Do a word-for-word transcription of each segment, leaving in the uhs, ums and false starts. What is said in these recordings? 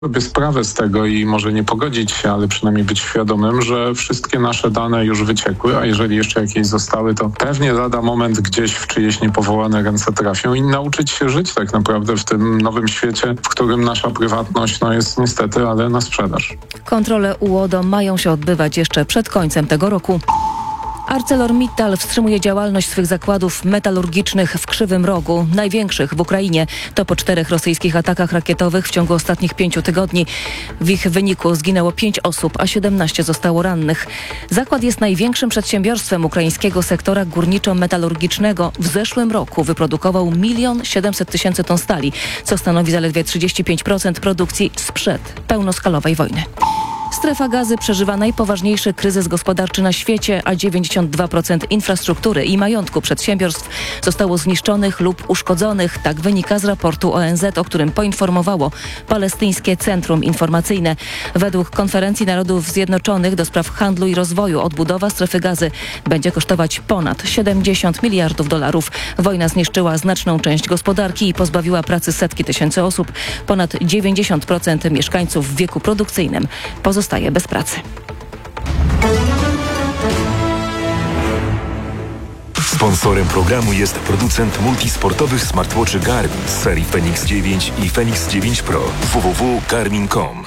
Sobie sprawę z tego i może nie pogodzić się, ale przynajmniej być świadomym, że wszystkie nasze dane już wyciekły, a jeżeli jeszcze jakieś zostały, to pewnie lada moment gdzieś w czyjeś niepowołane ręce trafią i nauczyć się żyć tak naprawdę w tym nowym świecie, w którym nasza prywatność no, jest niestety, ale na sprzedaż. Kontrole U O D O mają się odbywać jeszcze przed końcem tego roku. ArcelorMittal wstrzymuje działalność swych zakładów metalurgicznych w Krzywym Rogu, największych w Ukrainie. To po czterech rosyjskich atakach rakietowych w ciągu ostatnich pięciu tygodni. W ich wyniku zginęło pięć osób, a siedemnaście zostało rannych. Zakład jest największym przedsiębiorstwem ukraińskiego sektora górniczo-metalurgicznego. W zeszłym roku wyprodukował milion siedemset tysięcy ton stali, co stanowi zaledwie trzydzieści pięć procent produkcji sprzed pełnoskalowej wojny. Strefa Gazy przeżywa najpoważniejszy kryzys gospodarczy na świecie, a dziewięćdziesiąt dwa procent infrastruktury i majątku przedsiębiorstw zostało zniszczonych lub uszkodzonych. Tak wynika z raportu O N Z, o którym poinformowało Palestyńskie Centrum Informacyjne. Według Konferencji Narodów Zjednoczonych do spraw handlu i rozwoju odbudowa strefy Gazy będzie kosztować ponad siedemdziesiąt miliardów dolarów. Wojna zniszczyła znaczną część gospodarki i pozbawiła pracy setki tysięcy osób. Ponad dziewięćdziesiąt procent mieszkańców w wieku produkcyjnym pozostaje bez pracy. Sponsorem programu jest producent multisportowych smartwatchy Garmin z serii Fenix dziewięć i Fenix dziewięć Pro. w w w kropka garmin kropka com.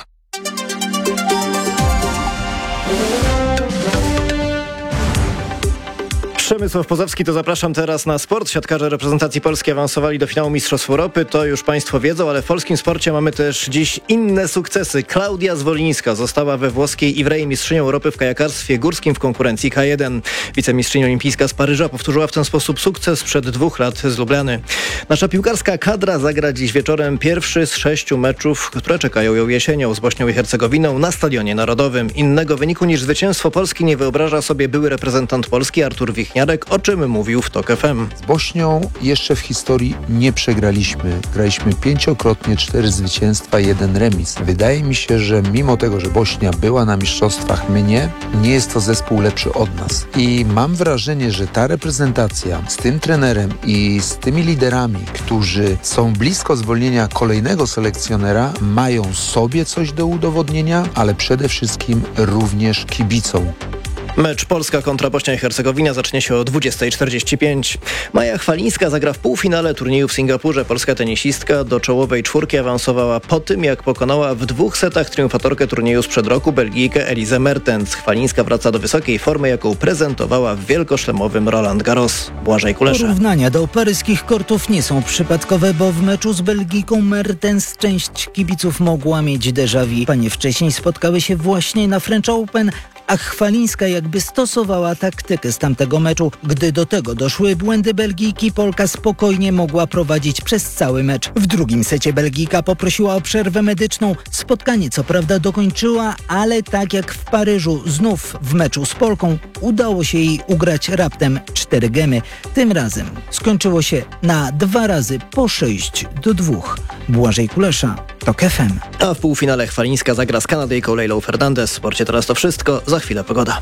Przemysław Pozowski, to zapraszam teraz na sport. Siatkarze reprezentacji Polski awansowali do finału Mistrzostw Europy, to już Państwo wiedzą, ale w polskim sporcie mamy też dziś inne sukcesy. Klaudia Zwolińska została we włoskiej Ivrei mistrzynią Europy w kajakarstwie górskim w konkurencji K jeden. Wicemistrzyni olimpijska z Paryża powtórzyła w ten sposób sukces sprzed dwóch lat z Lublany. Nasza piłkarska kadra zagra dziś wieczorem pierwszy z sześciu meczów, które czekają ją jesienią z Bośnią i Hercegowiną na Stadionie Narodowym. Innego wyniku niż zwycięstwo Polski nie wyobraża sobie były reprezentant Polski Artur Wichniarek, o czym mówił w TOK F M. Z Bośnią jeszcze w historii nie przegraliśmy. Graliśmy pięciokrotnie, cztery zwycięstwa, jeden remis. Wydaje mi się, że mimo tego, że Bośnia była na mistrzostwach, my nie, nie jest to zespół lepszy od nas. I mam wrażenie, że ta reprezentacja z tym trenerem i z tymi liderami, którzy są blisko zwolnienia kolejnego selekcjonera, mają sobie coś do udowodnienia, ale przede wszystkim również kibicom. Mecz Polska kontra Bośnia i Hercegowina zacznie się o dwudziesta czterdzieści pięć. Maja Chwalińska zagra w półfinale turnieju w Singapurze. Polska tenisistka do czołowej czwórki awansowała po tym, jak pokonała w dwóch setach triumfatorkę turnieju sprzed roku, Belgijkę Elizę Mertens. Chwalińska wraca do wysokiej formy, jaką prezentowała w wielkoszlemowym Roland Garros. Błażej Kulesza. Porównania do paryskich kortów nie są przypadkowe, bo w meczu z Belgijką Mertens część kibiców mogła mieć déjà vu. Panie wcześniej spotkały się właśnie na French Open, a Chwalińska jakby stosowała taktykę z tamtego meczu. Gdy do tego doszły błędy Belgijki, Polka spokojnie mogła prowadzić przez cały mecz. W drugim secie Belgijka poprosiła o przerwę medyczną. Spotkanie co prawda dokończyła, ale tak jak w Paryżu, znów w meczu z Polką udało się jej ugrać raptem cztery gemy. Tym razem skończyło się na dwa razy po sześć do dwóch. Błażej Kulesza, TOK F M. A w półfinale Chwalińska zagra z Kanadyjką Leilą Fernandez. W sporcie teraz to wszystko. Za chwilę pogoda.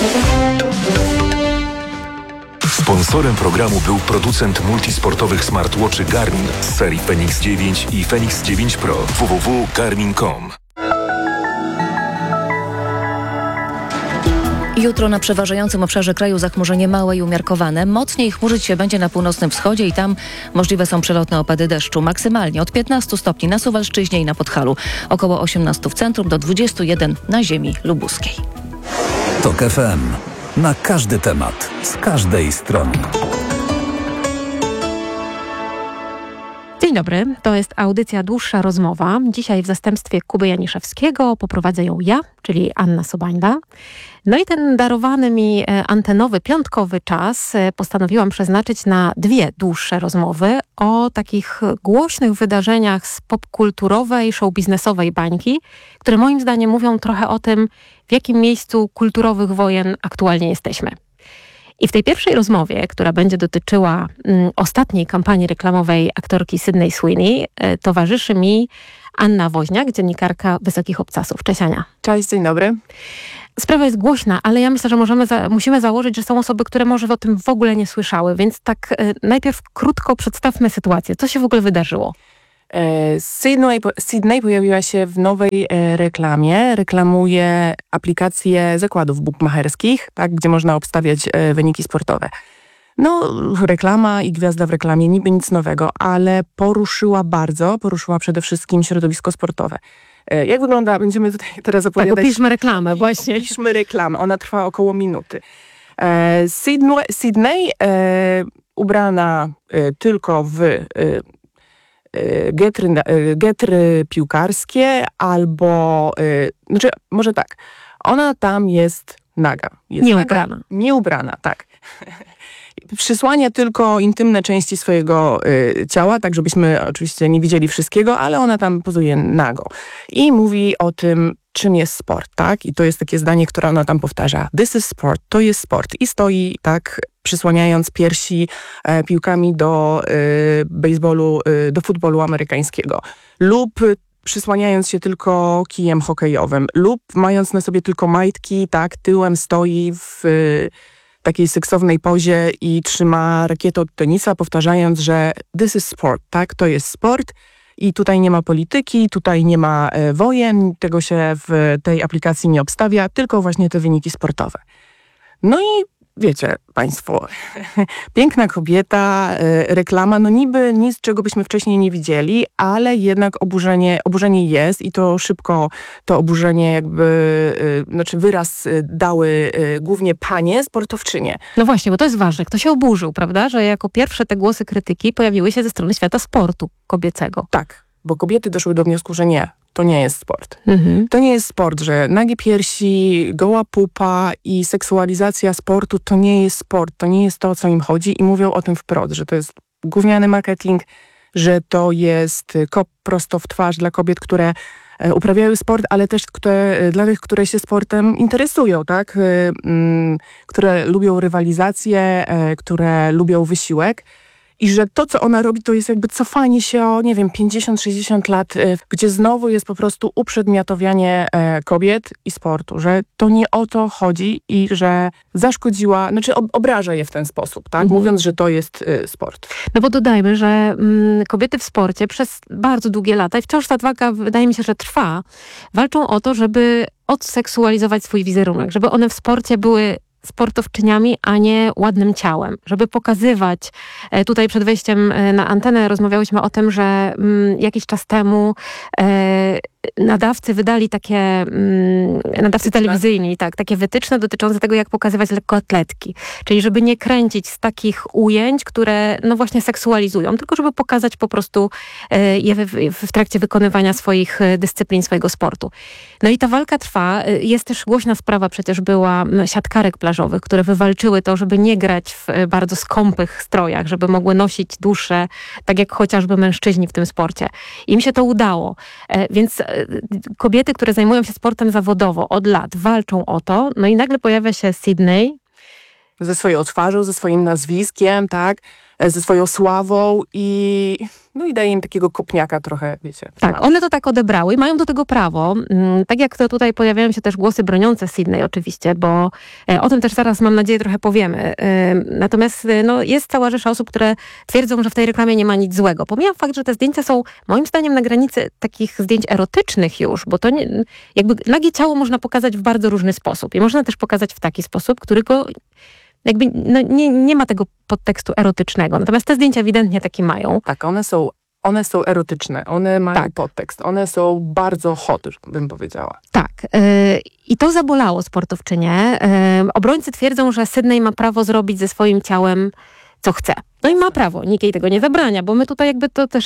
Sponsorem programu był producent multisportowych smartwatchy Garmin z serii Fenix dziewięć i Fenix dziewięć Pro. w w w kropka garmin kropka com. Jutro na przeważającym obszarze kraju zachmurzenie małe i umiarkowane. Mocniej chmurzyć się będzie na północnym wschodzie i tam możliwe są przelotne opady deszczu. Maksymalnie od piętnastu stopni na Suwalszczyźnie i na Podhalu. Około osiemnastu w centrum do dwudziestu jeden na ziemi lubuskiej. TOK F M. Na każdy temat, z każdej strony. Dzień dobry, to jest audycja Dłuższa Rozmowa. Dzisiaj w zastępstwie Kuby Janiszewskiego poprowadzę ją ja, czyli Anna Sobańda. No i ten darowany mi antenowy, piątkowy czas postanowiłam przeznaczyć na dwie dłuższe rozmowy o takich głośnych wydarzeniach z popkulturowej, showbiznesowej bańki, które moim zdaniem mówią trochę o tym, w jakim miejscu kulturowych wojen aktualnie jesteśmy. I w tej pierwszej rozmowie, która będzie dotyczyła mm, ostatniej kampanii reklamowej aktorki Sydney Sweeney, y, towarzyszy mi Anna Woźniak, dziennikarka Wysokich Obcasów. Cześć Ania. Cześć, dzień dobry. Sprawa jest głośna, ale ja myślę, że możemy za, musimy założyć, że są osoby, które może o tym w ogóle nie słyszały, więc tak y, najpierw krótko przedstawmy sytuację. Co się w ogóle wydarzyło? E, Sydney, Sydney pojawiła się w nowej e, reklamie. Reklamuje aplikację zakładów bukmacherskich, tak, gdzie można obstawiać e, wyniki sportowe. No, reklama i gwiazda w reklamie, niby nic nowego, ale poruszyła bardzo, poruszyła przede wszystkim środowisko sportowe. E, jak wygląda, będziemy tutaj teraz opowiadać... Tak, opiszmy reklamę właśnie. Opiszmy reklamę, ona trwa około minuty. E, Sydney, Sydney e, ubrana e, tylko w... E, Getry, getry piłkarskie albo, yy, znaczy może tak, ona tam jest naga. Jest Nieubrana. Naga, nieubrana, tak. Przysłania tylko intymne części swojego y, ciała, tak żebyśmy oczywiście nie widzieli wszystkiego, ale ona tam pozuje nago. I mówi o tym, czym jest sport, tak? I to jest takie zdanie, które ona tam powtarza. This is sport, to jest sport. I stoi tak, przysłaniając piersi e, piłkami do e, baseballu, e, do futbolu amerykańskiego. Lub przysłaniając się tylko kijem hokejowym. Lub mając na sobie tylko majtki, tak, tyłem stoi w e, takiej seksownej pozie i trzyma rakietę od tenisa, powtarzając, że this is sport, tak? To jest sport. I tutaj nie ma polityki, tutaj nie ma e, wojen, tego się w tej aplikacji nie obstawia, tylko właśnie te wyniki sportowe. No i wiecie państwo, piękna kobieta, e, reklama, no niby nic, czego byśmy wcześniej nie widzieli, ale jednak oburzenie, oburzenie jest i to szybko to oburzenie jakby, e, znaczy wyraz e, dały e, głównie panie sportowczynie. No właśnie, bo to jest ważne. Kto się oburzył, prawda? Że jako pierwsze te głosy krytyki pojawiły się ze strony świata sportu kobiecego. Tak, bo kobiety doszły do wniosku, że nie, to nie jest sport. Mhm. To nie jest sport, że nagie piersi, goła pupa i seksualizacja sportu to nie jest sport, to nie jest to, o co im chodzi i mówią o tym wprost, że to jest gówniany marketing, że to jest kop prosto w twarz dla kobiet, które e, uprawiają sport, ale też które, dla tych, które się sportem interesują, tak? E, m, które lubią rywalizację, e, które lubią wysiłek. I że to, co ona robi, to jest jakby cofanie się o, nie wiem, pięćdziesiąt sześćdziesiąt lat, y, gdzie znowu jest po prostu uprzedmiotowianie e, kobiet i sportu, że to nie o to chodzi i że zaszkodziła, znaczy ob, obraża je w ten sposób, tak? Mhm. Mówiąc, że to jest y, sport. No bo dodajmy, że mm, kobiety w sporcie przez bardzo długie lata i wciąż ta walka, wydaje mi się, że trwa, walczą o to, żeby odseksualizować swój wizerunek, żeby one w sporcie były sportowczyniami, a nie ładnym ciałem. Żeby pokazywać, tutaj przed wejściem na antenę rozmawiałyśmy o tym, że mm, jakiś czas temu e, nadawcy wydali takie, mm, nadawcy wytyczne. telewizyjni, tak, takie wytyczne dotyczące tego, jak pokazywać lekkoatletki. Czyli żeby nie kręcić z takich ujęć, które no właśnie seksualizują, tylko żeby pokazać po prostu e, je w, w trakcie wykonywania swoich dyscyplin, swojego sportu. No i ta walka trwa. Jest też głośna sprawa, przecież była siatkarek plażowych, które wywalczyły to, żeby nie grać w bardzo skąpych strojach, żeby mogły nosić dłuższe, tak jak chociażby mężczyźni w tym sporcie. Im się to udało. Więc kobiety, które zajmują się sportem zawodowo od lat, walczą o to, no i nagle pojawia się Sydney. Ze swoją twarzą, ze swoim nazwiskiem, tak? Ze swoją sławą i no i daje im takiego kopniaka trochę, wiecie. Tak, one to tak odebrały i mają do tego prawo. Tak jak to tutaj pojawiają się też głosy broniące Sydney oczywiście, bo o tym też zaraz, mam nadzieję, trochę powiemy. Natomiast no, jest cała rzesza osób, które twierdzą, że w tej reklamie nie ma nic złego. Pomijam fakt, że te zdjęcia są moim zdaniem na granicy takich zdjęć erotycznych już, bo to nie, jakby nagie ciało można pokazać w bardzo różny sposób i można też pokazać w taki sposób, który go jakby no, nie, nie ma tego podtekstu erotycznego. Natomiast te zdjęcia ewidentnie taki mają. Tak, one są, one są erotyczne, one mają tak. podtekst, one są bardzo hot, bym powiedziała. Tak. Yy, I to zabolało sportowczynię. Yy, obrońcy twierdzą, że Sydney ma prawo zrobić ze swoim ciałem co chce. No i ma prawo, nikt jej tego nie zabrania, bo my tutaj jakby to też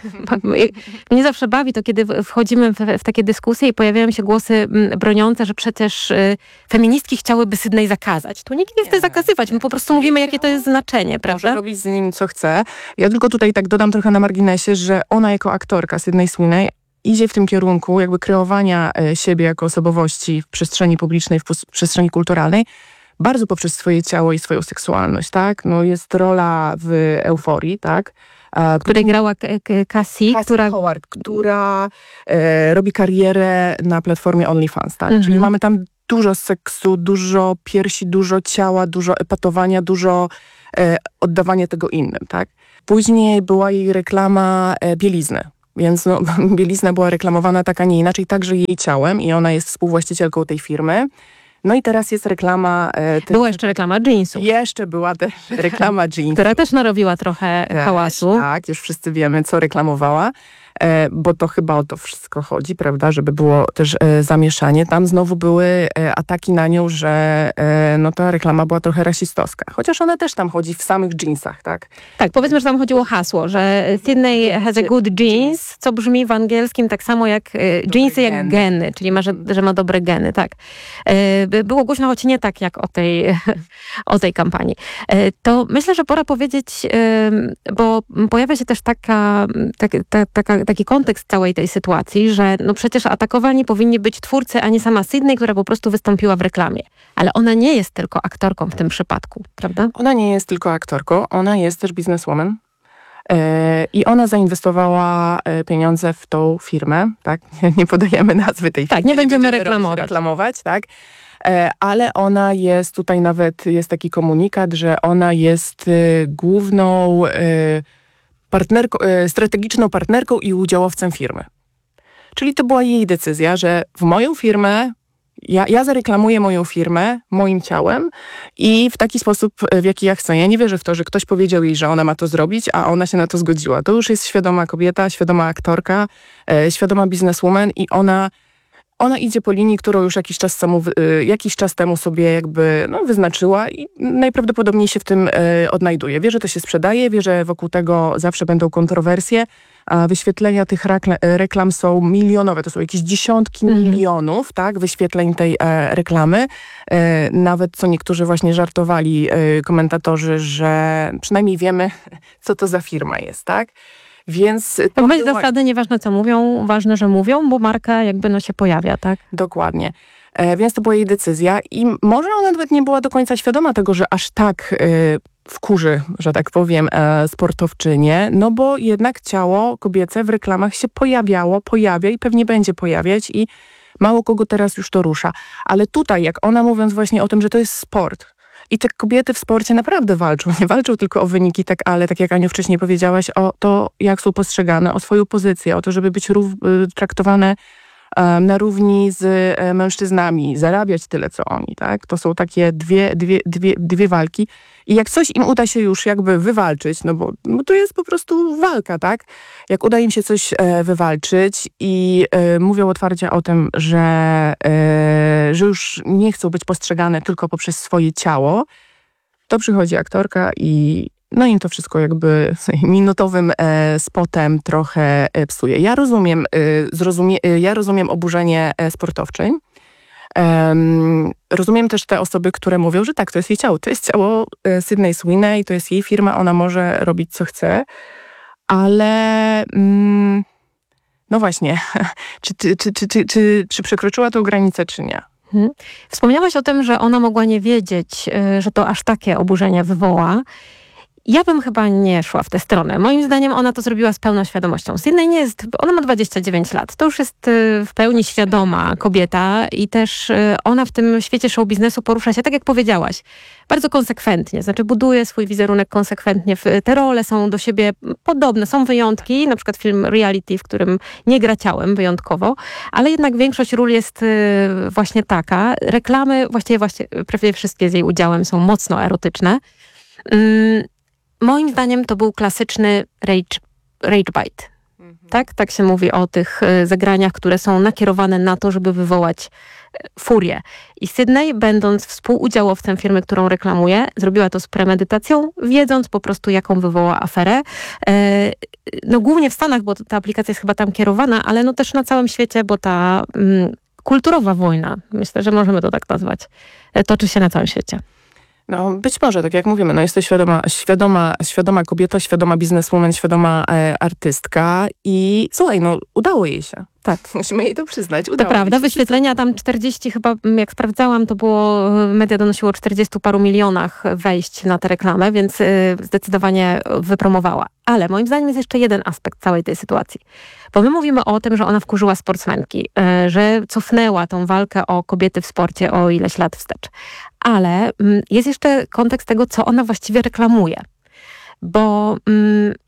mnie zawsze bawi to, kiedy wchodzimy w, w takie dyskusje i pojawiają się głosy broniące, że przecież y, feministki chciałyby Sydney zakazać. Tu nikt nie chce zakazywać, my po prostu mówimy, jakie to jest znaczenie, prawda? Może robić z nim co chce. Ja tylko tutaj tak dodam trochę na marginesie, że ona jako aktorka, Sydney Sweeney, idzie w tym kierunku jakby kreowania siebie jako osobowości w przestrzeni publicznej, w przestrzeni kulturalnej, bardzo poprzez swoje ciało i swoją seksualność, tak? No jest rola w Euforii, tak? W której grała Cassie, która... Howard, która e, robi karierę na platformie OnlyFans, tak? Mhm. Czyli mamy tam dużo seksu, dużo piersi, dużo ciała, dużo epatowania, dużo e, oddawania tego innym, tak? Później była jej reklama e, bielizny. Więc no, bielizna była reklamowana tak, a nie inaczej, także jej ciałem i ona jest współwłaścicielką tej firmy. No i teraz jest reklama... E, te, była jeszcze reklama jeansów. Jeszcze była też reklama jeansów. Która też narobiła trochę też, hałasu. Tak, już wszyscy wiemy, co reklamowała. E, bo to chyba o to wszystko chodzi, prawda, żeby było też e, zamieszanie. Tam znowu były e, ataki na nią, że e, no ta reklama była trochę rasistowska. Chociaż ona też tam chodzi w samych jeansach, tak? Tak, powiedzmy, że tam chodziło o hasło, że Sydney has a good jeans, co brzmi w angielskim tak samo jak e, jeansy jak geny. geny, czyli ma, że, że ma dobre geny, tak. E, było głośno, choć nie tak jak o tej, o tej kampanii. E, to myślę, że pora powiedzieć, e, bo pojawia się też taka, tak, ta, taka taki kontekst całej tej sytuacji, że no przecież atakowani powinni być twórcy, a nie sama Sydney, która po prostu wystąpiła w reklamie. Ale ona nie jest tylko aktorką w tym przypadku, prawda? Ona nie jest tylko aktorką, ona jest też bizneswoman. Yy, I ona zainwestowała yy, pieniądze w tą firmę, tak? Nie podajemy nazwy tej firmy. Tak, nie będziemy reklamować. reklamować, tak? Yy, ale ona jest, tutaj nawet jest taki komunikat, że ona jest yy, główną yy, partnerką, yy, strategiczną partnerką i udziałowcem firmy. Czyli to była jej decyzja, że w moją firmę Ja, ja zareklamuję moją firmę moim ciałem i w taki sposób, w jaki ja chcę. Ja nie wierzę w to, że ktoś powiedział jej, że ona ma to zrobić, a ona się na to zgodziła. To już jest świadoma kobieta, świadoma aktorka, e, świadoma bizneswoman i ona, ona idzie po linii, którą już jakiś czas temu, e, jakiś czas temu sobie jakby no, wyznaczyła i najprawdopodobniej się w tym e, odnajduje. Wie, że to się sprzedaje, wie, że wokół tego zawsze będą kontrowersje, a wyświetlenia tych reklam, reklam są milionowe. To są jakieś dziesiątki mm. milionów, tak, wyświetleń tej e, reklamy. E, nawet co niektórzy właśnie żartowali e, komentatorzy, że przynajmniej wiemy, co to za firma jest, tak? Więc to była... zasady, nieważne co mówią, ważne, że mówią, bo marka jakby no się pojawia, tak? Dokładnie. E, więc to była jej decyzja i może ona nawet nie była do końca świadoma tego, że aż tak e, wkurzy, że tak powiem, e, sportowczynię, no bo jednak ciało kobiece w reklamach się pojawiało, pojawia i pewnie będzie pojawiać i mało kogo teraz już to rusza. Ale tutaj, jak ona mówiąc właśnie o tym, że to jest sport i te kobiety w sporcie naprawdę walczą, nie walczą tylko o wyniki, tak, ale tak jak Aniu wcześniej powiedziałaś, o to, jak są postrzegane, o swoją pozycję, o to, żeby być rów, traktowane na równi z mężczyznami, zarabiać tyle, co oni, tak? To są takie dwie, dwie, dwie, dwie walki. I jak coś im uda się już jakby wywalczyć, no bo no to jest po prostu walka, tak? Jak uda im się coś e, wywalczyć i e, mówią otwarcie o tym, że, e, że już nie chcą być postrzegane tylko poprzez swoje ciało, to przychodzi aktorka i no im to wszystko jakby minutowym e, spotem trochę e, psuje. Ja rozumiem, e, zrozumie, e, ja rozumiem oburzenie e, sportowczej. Um, rozumiem też te osoby, które mówią, że tak, to jest jej ciało. To jest ciało e, Sydney Sweeney, to jest jej firma, ona może robić co chce, ale mm, no właśnie, czy, czy, czy, czy, czy, czy, czy przekroczyła tą granicę, czy nie? Hmm. Wspomniałaś o tym, że ona mogła nie wiedzieć, y, że to aż takie oburzenie wywoła. Ja bym chyba nie szła w tę stronę. Moim zdaniem ona to zrobiła z pełną świadomością. Sydney nie jest, ona ma dwadzieścia dziewięć lat. To już jest w pełni świadoma kobieta i też ona w tym świecie show biznesu porusza się, tak jak powiedziałaś, bardzo konsekwentnie. Znaczy buduje swój wizerunek konsekwentnie. Te role są do siebie podobne. Są wyjątki, na przykład film Reality, w którym nie gra ciałem wyjątkowo, ale jednak większość ról jest właśnie taka. Reklamy, właściwie, właściwie prawie wszystkie z jej udziałem są mocno erotyczne. Moim zdaniem to był klasyczny rage, rage bite. Mhm. Tak? Tak się mówi o tych zagraniach, które są nakierowane na to, żeby wywołać furię. I Sydney, będąc współudziałowcem firmy, którą reklamuje, zrobiła to z premedytacją, wiedząc po prostu, jaką wywoła aferę. No głównie w Stanach, bo ta aplikacja jest chyba tam kierowana, ale no też na całym świecie, bo ta mm, kulturowa wojna, myślę, że możemy to tak nazwać, toczy się na całym świecie. No być może, tak jak mówimy, no jesteś świadoma, świadoma, świadoma kobieta, świadoma bizneswoman, świadoma e, artystka i słuchaj, no udało jej się. Tak. Musimy jej to przyznać. Udało to prawda, się. Wyświetlenia tam czterdzieści chyba, jak sprawdzałam, to było, media donosiło o czterdziestu paru milionach wejść na tę reklamę, więc y, zdecydowanie wypromowała. Ale moim zdaniem jest jeszcze jeden aspekt całej tej sytuacji. Bo my mówimy o tym, że ona wkurzyła sportsmenki, y, że cofnęła tą walkę o kobiety w sporcie o ileś lat wstecz. Ale y, jest jeszcze kontekst tego, co ona właściwie reklamuje. Bo y,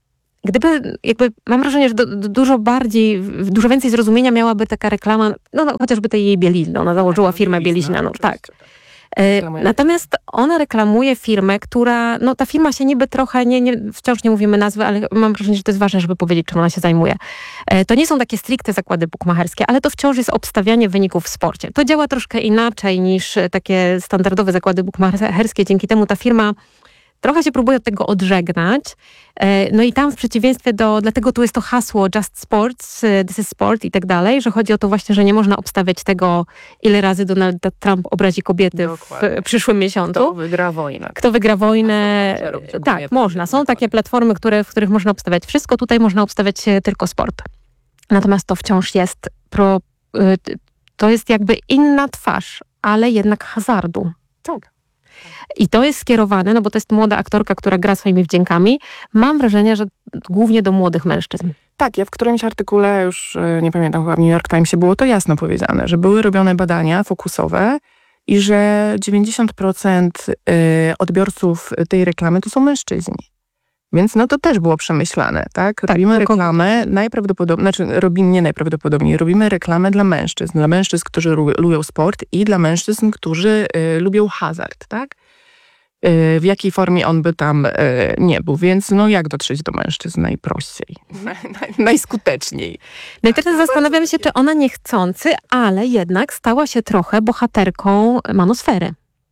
Gdyby, jakby, mam wrażenie, że do, do dużo bardziej, dużo więcej zrozumienia miałaby taka reklama, no, no chociażby tej jej bielizny, ona założyła firmę bieliźnianą, tak. E, Natomiast ona reklamuje firmę, która, no ta firma się niby trochę, nie, nie, wciąż nie mówimy nazwy, ale mam wrażenie, że to jest ważne, żeby powiedzieć, czym ona się zajmuje. E, To nie są takie stricte zakłady bukmacherskie, ale to wciąż jest obstawianie wyników w sporcie. To działa troszkę inaczej niż takie standardowe zakłady bukmacherskie, dzięki temu ta firma trochę się próbuje od tego odżegnać. No i tam w przeciwieństwie do, dlatego tu jest to hasło Just Sports, This is Sport i tak dalej, że chodzi o to właśnie, że nie można obstawiać tego, ile razy Donald Trump obrazi kobiety Dokładnie. w przyszłym miesiącu. Kto wygra wojnę. Kto wygra wojnę. Tak, można. Są takie platformy, które, w których można obstawiać wszystko. Tutaj można obstawiać tylko sport. Natomiast to wciąż jest pro, to jest jakby inna twarz, ale jednak hazardu. Tak. I to jest skierowane, no bo to jest młoda aktorka, która gra swoimi wdziękami. Mam wrażenie, że głównie do młodych mężczyzn. Tak, ja w którymś artykule, już nie pamiętam, chyba w New York Timesie było to jasno powiedziane, że były robione badania fokusowe i że dziewięćdziesiąt procent odbiorców tej reklamy to są mężczyźni. Więc no to też było przemyślane, tak? Robimy tak, reklamę najprawdopodobniej, znaczy robimy nie najprawdopodobniej, robimy reklamę dla mężczyzn, dla mężczyzn, którzy lubią sport i dla mężczyzn, którzy y, lubią hazard, tak? Y, w jakiej formie on by tam y, nie był, więc no jak dotrzeć do mężczyzn najprościej, naj, najskuteczniej. No i teraz zastanawiam się, czy ona niechcący, ale jednak stała się trochę bohaterką Manosfery.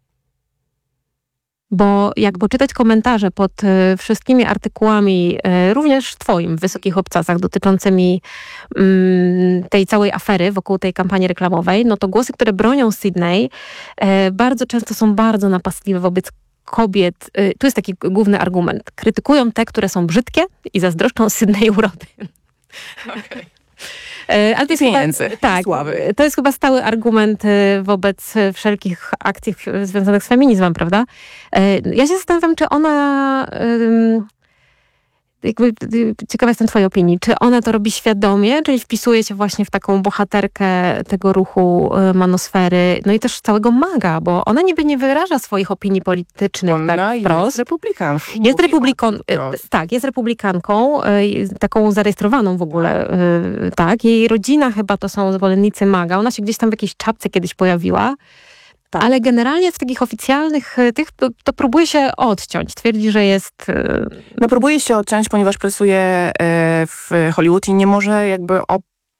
Bo jak poczytać komentarze pod y, wszystkimi artykułami, y, również twoim w Wysokich Obcasach dotyczącymi y, tej całej afery wokół tej kampanii reklamowej, no to głosy, które bronią Sydney, y, bardzo często są bardzo napastliwe wobec kobiet. Y, tu jest taki główny argument. Krytykują te, które są brzydkie i zazdroszczą Sydney urody. Okay. Ale to jest pieniędzy, chyba, tak, sławy. To jest chyba stały argument wobec wszelkich akcji związanych z feminizmem, prawda? Ja się zastanawiam, czy ona... Jakby, ciekawa jestem twojej opinii. Czy ona to robi świadomie, czyli wpisuje się właśnie w taką bohaterkę tego ruchu Manosfery, no i też całego MAGA, bo ona niby nie wyraża swoich opinii politycznych ona tak wprost. Jest republikanką. Jest republikan- tak, jest republikanką, taką zarejestrowaną w ogóle, tak. Jej rodzina chyba to są zwolennicy MAGA. Ona się gdzieś tam w jakiejś czapce kiedyś pojawiła. Tak. Ale generalnie z takich oficjalnych tych to, to próbuje się odciąć. Twierdzi, że jest... No próbuje się odciąć, ponieważ pracuje w Hollywood i nie może jakby op-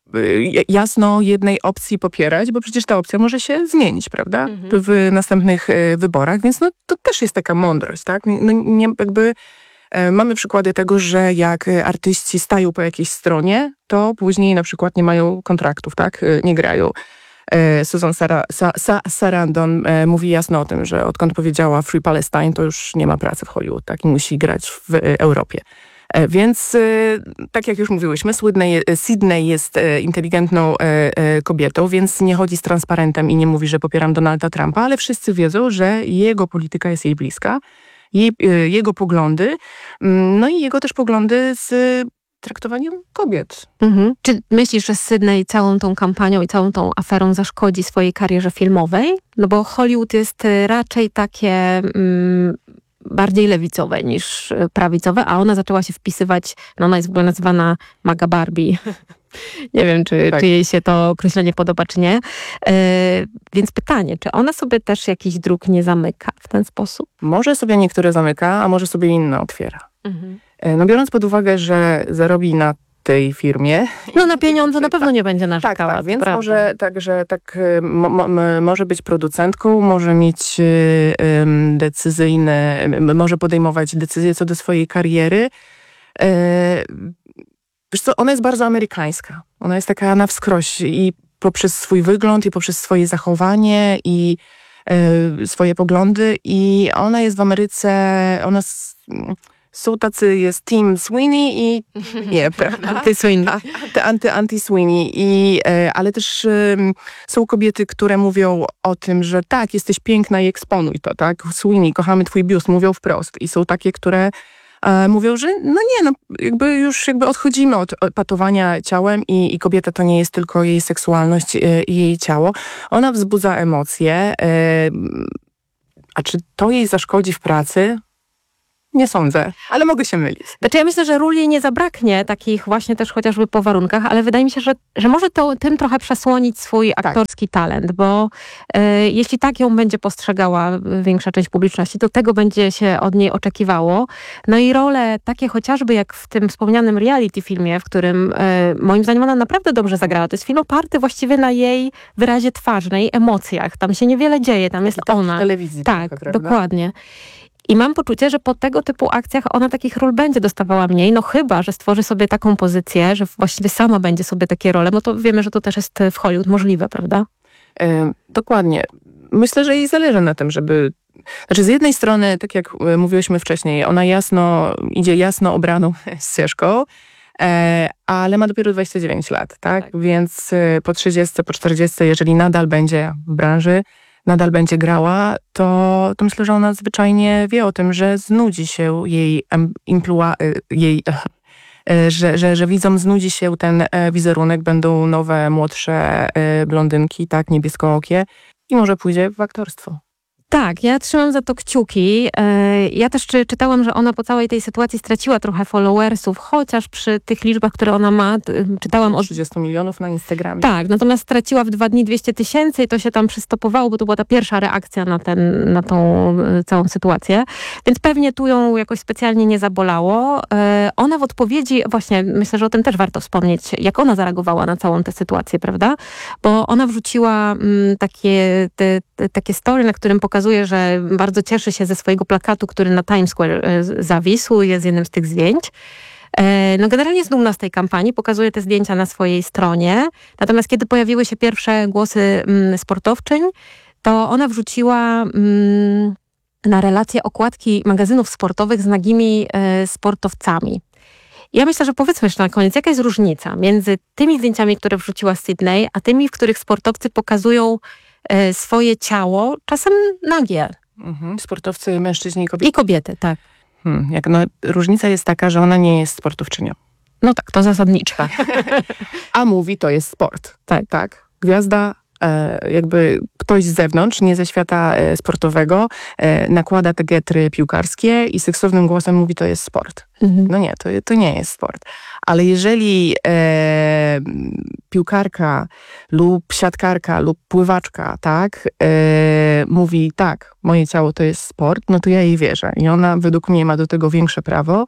jasno jednej opcji popierać, bo przecież ta opcja może się zmienić, prawda? Mhm. W następnych wyborach, więc no to też jest taka mądrość, tak? No, nie, jakby mamy przykłady tego, że jak artyści stają po jakiejś stronie, to później na przykład nie mają kontraktów, tak? Nie grają. Susan Sara, Sa, Sa, Sarandon e, mówi jasno o tym, że odkąd powiedziała Free Palestine, to już nie ma pracy w Hollywood, tak? I musi grać w e, Europie. E, więc e, tak jak już mówiłyśmy, Sydney, Sydney jest e, inteligentną e, e, kobietą, więc nie chodzi z transparentem i nie mówi, że popieram Donalda Trumpa, ale wszyscy wiedzą, że jego polityka jest jej bliska, jej, e, jego poglądy, no i jego też poglądy z traktowaniem kobiet. Mhm. Czy myślisz, że Sydney całą tą kampanią i całą tą aferą zaszkodzi swojej karierze filmowej? No bo Hollywood jest raczej takie mm, bardziej lewicowe niż prawicowe, a ona zaczęła się wpisywać, no ona jest w ogóle nazywana Maga Barbie. Nie wiem, czy, tak. czy jej się to określenie podoba, czy nie. Yy, więc pytanie, czy ona sobie też jakiś dróg nie zamyka w ten sposób? Może sobie niektóre zamyka, a może sobie inne otwiera. Mhm. No biorąc pod uwagę, że zarobi na tej firmie. No na pieniądze na pewno nie będzie narzekała. Tak, tak, więc prawda. może także tak mo, mo, może być producentką, może mieć um, decyzyjne, może podejmować decyzje co do swojej kariery. E, wiesz co, ona jest bardzo amerykańska. Ona jest taka na wskroś i poprzez swój wygląd, i poprzez swoje zachowanie, i e, swoje poglądy. I ona jest w Ameryce, ona s, są tacy, jest Team Sweeney i nie, prawda? Anty-Sweeney. Anty, anty-Sweeney. I, e, ale też e, są kobiety, które mówią o tym, że tak, jesteś piękna i eksponuj to, tak? Sweeney, kochamy twój biust, mówią wprost. I są takie, które e, mówią, że no nie, no jakby już jakby odchodzimy od patowania ciałem i, i kobieta to nie jest tylko jej seksualność e, i jej ciało. Ona wzbudza emocje. E, a czy to jej zaszkodzi w pracy? Nie sądzę, ale mogę się mylić. Znaczy ja myślę, że ról jej nie zabraknie, takich właśnie też chociażby po warunkach, ale wydaje mi się, że, że może to tym trochę przesłonić swój aktorski tak. talent, bo e, jeśli tak ją będzie postrzegała większa część publiczności, to tego będzie się od niej oczekiwało. No i role takie chociażby jak w tym wspomnianym reality filmie, w którym e, moim zdaniem ona naprawdę dobrze zagrała. To jest film oparty właściwie na jej wyrazie twarzy, na jej emocjach. Tam się niewiele dzieje, tam jest tak, ona. W telewizji. Tak, trochę, dokładnie. I mam poczucie, że po tego typu akcjach ona takich ról będzie dostawała mniej, no chyba, że stworzy sobie taką pozycję, że właściwie sama będzie sobie takie role, no to wiemy, że to też jest w Hollywood możliwe, prawda? E, dokładnie. Myślę, że jej zależy na tym, żeby... Znaczy z jednej strony, tak jak mówiłyśmy wcześniej, ona jasno, idzie jasno obraną ścieżką, e, ale ma dopiero dwadzieścia dziewięć lat, tak? tak. Więc po trzydziestce, po czterdziestce, jeżeli nadal będzie w branży, nadal będzie grała, to, to myślę, że ona zwyczajnie wie o tym, że znudzi się jej, implua, jej że, że, że widzom znudzi się ten wizerunek, będą nowe, młodsze blondynki, tak, niebieskookie i może pójdzie w aktorstwo. Tak, ja trzymam za to kciuki. Ja też czy, czytałam, że ona po całej tej sytuacji straciła trochę followersów, chociaż przy tych liczbach, które ona ma, czytałam od... trzydziestu milionów na Instagramie. Tak, natomiast straciła w dwa dni dwieście tysięcy i to się tam przystopowało, bo to była ta pierwsza reakcja na, ten, na tą całą sytuację. Więc pewnie tu ją jakoś specjalnie nie zabolało. Ona w odpowiedzi, właśnie myślę, że o tym też warto wspomnieć, jak ona zareagowała na całą tę sytuację, prawda? Bo ona wrzuciła m, takie, te, te, takie story, na którym pokazała, pokazuje, że bardzo cieszy się ze swojego plakatu, który na Times Square zawisł, jest jednym z tych zdjęć. No generalnie jest dumna z tej kampanii, pokazuje te zdjęcia na swojej stronie. Natomiast kiedy pojawiły się pierwsze głosy sportowczyń, to ona wrzuciła na relacje okładki magazynów sportowych z nagimi sportowcami. Ja myślę, że powiedzmy jeszcze na koniec, jaka jest różnica między tymi zdjęciami, które wrzuciła Sydney, a tymi, w których sportowcy pokazują swoje ciało, czasem nagie. Mhm. Sportowcy, mężczyźni i kobiety. I kobiety, tak. Hmm, jak no, różnica jest taka, że ona nie jest sportowczynią. No tak, to zasadnicza. A mówi, to jest sport. Tak. tak. Gwiazda, e, jakby ktoś z zewnątrz, nie ze świata e, sportowego, e, nakłada te getry piłkarskie i seksownym głosem mówi, to jest sport. Mhm. No nie, to, to nie jest sport. Ale jeżeli e, piłkarka lub siatkarka lub pływaczka, tak, e, mówi, tak, moje ciało to jest sport, no to ja jej wierzę. I ona według mnie ma do tego większe prawo.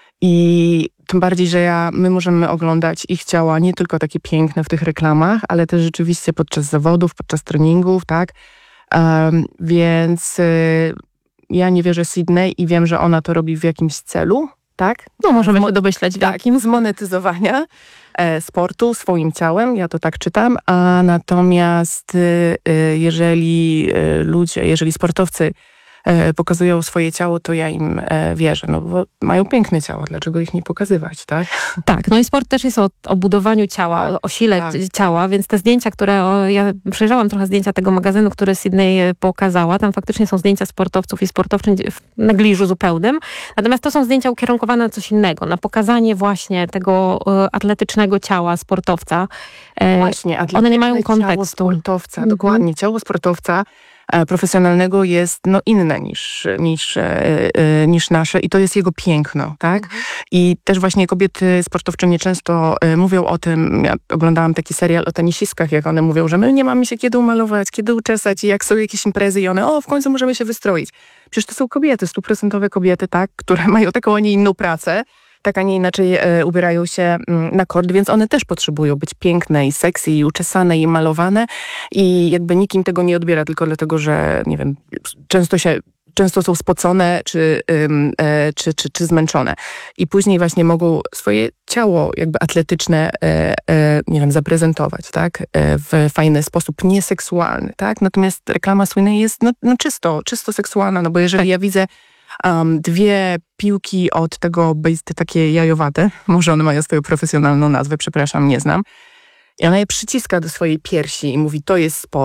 I tym bardziej, że ja, my możemy oglądać ich ciała nie tylko takie piękne w tych reklamach, ale też rzeczywiście podczas zawodów, podczas treningów, tak. Um, więc y, ja nie wierzę Sydney i wiem, że ona to robi w jakimś celu, tak? No możemy się domyśleć w tak, jakim. Zmonetyzowania e, sportu swoim ciałem, ja to tak czytam, a natomiast y, y, jeżeli y, ludzie, jeżeli sportowcy e, pokazują swoje ciało, to ja im e, wierzę, no bo mają piękne ciało, dlaczego ich nie pokazywać, tak? Tak, no i sport też jest o, o budowaniu ciała, tak, o sile tak. ciała, więc te zdjęcia, które, o, ja przejrzałam trochę zdjęcia tego magazynu, które Sydney pokazała, tam faktycznie są zdjęcia sportowców i sportowczyń w negliżu zupełnym, natomiast to są zdjęcia ukierunkowane na coś innego, na pokazanie właśnie tego e, atletycznego ciała sportowca. E, właśnie, one nie mają kontekstu. Ciało sportowca, mhm. dokładnie, ciało sportowca profesjonalnego jest no, inne niż, niż, e, e, niż nasze i to jest jego piękno, tak? Mhm. I też właśnie kobiety sportowczynie często e, mówią o tym, ja oglądałam taki serial o tenisistkach, jak one mówią, że my nie mamy się kiedy umalować, kiedy uczesać i jak są jakieś imprezy i one, o, w końcu możemy się wystroić. Przecież to są kobiety, stuprocentowe kobiety, tak? Które mają taką, a nie inną pracę, tak, a nie inaczej e, ubierają się m, na kord, więc one też potrzebują być piękne i sexy, i uczesane, i malowane i jakby nikt im tego nie odbiera, tylko dlatego, że nie wiem, często się, często są spocone, czy, ym, e, czy, czy, czy zmęczone. I później właśnie mogą swoje ciało jakby atletyczne, e, e, nie wiem, zaprezentować, tak, e, w fajny sposób, nieseksualny, tak. Natomiast reklama słynnej jest no, no czysto, czysto seksualna, no bo jeżeli ja widzę Um, dwie piłki od tego, te takie jajowate, może one mają swoją profesjonalną nazwę, przepraszam, nie znam. I ona je przyciska do swojej piersi i mówi, to jest sport,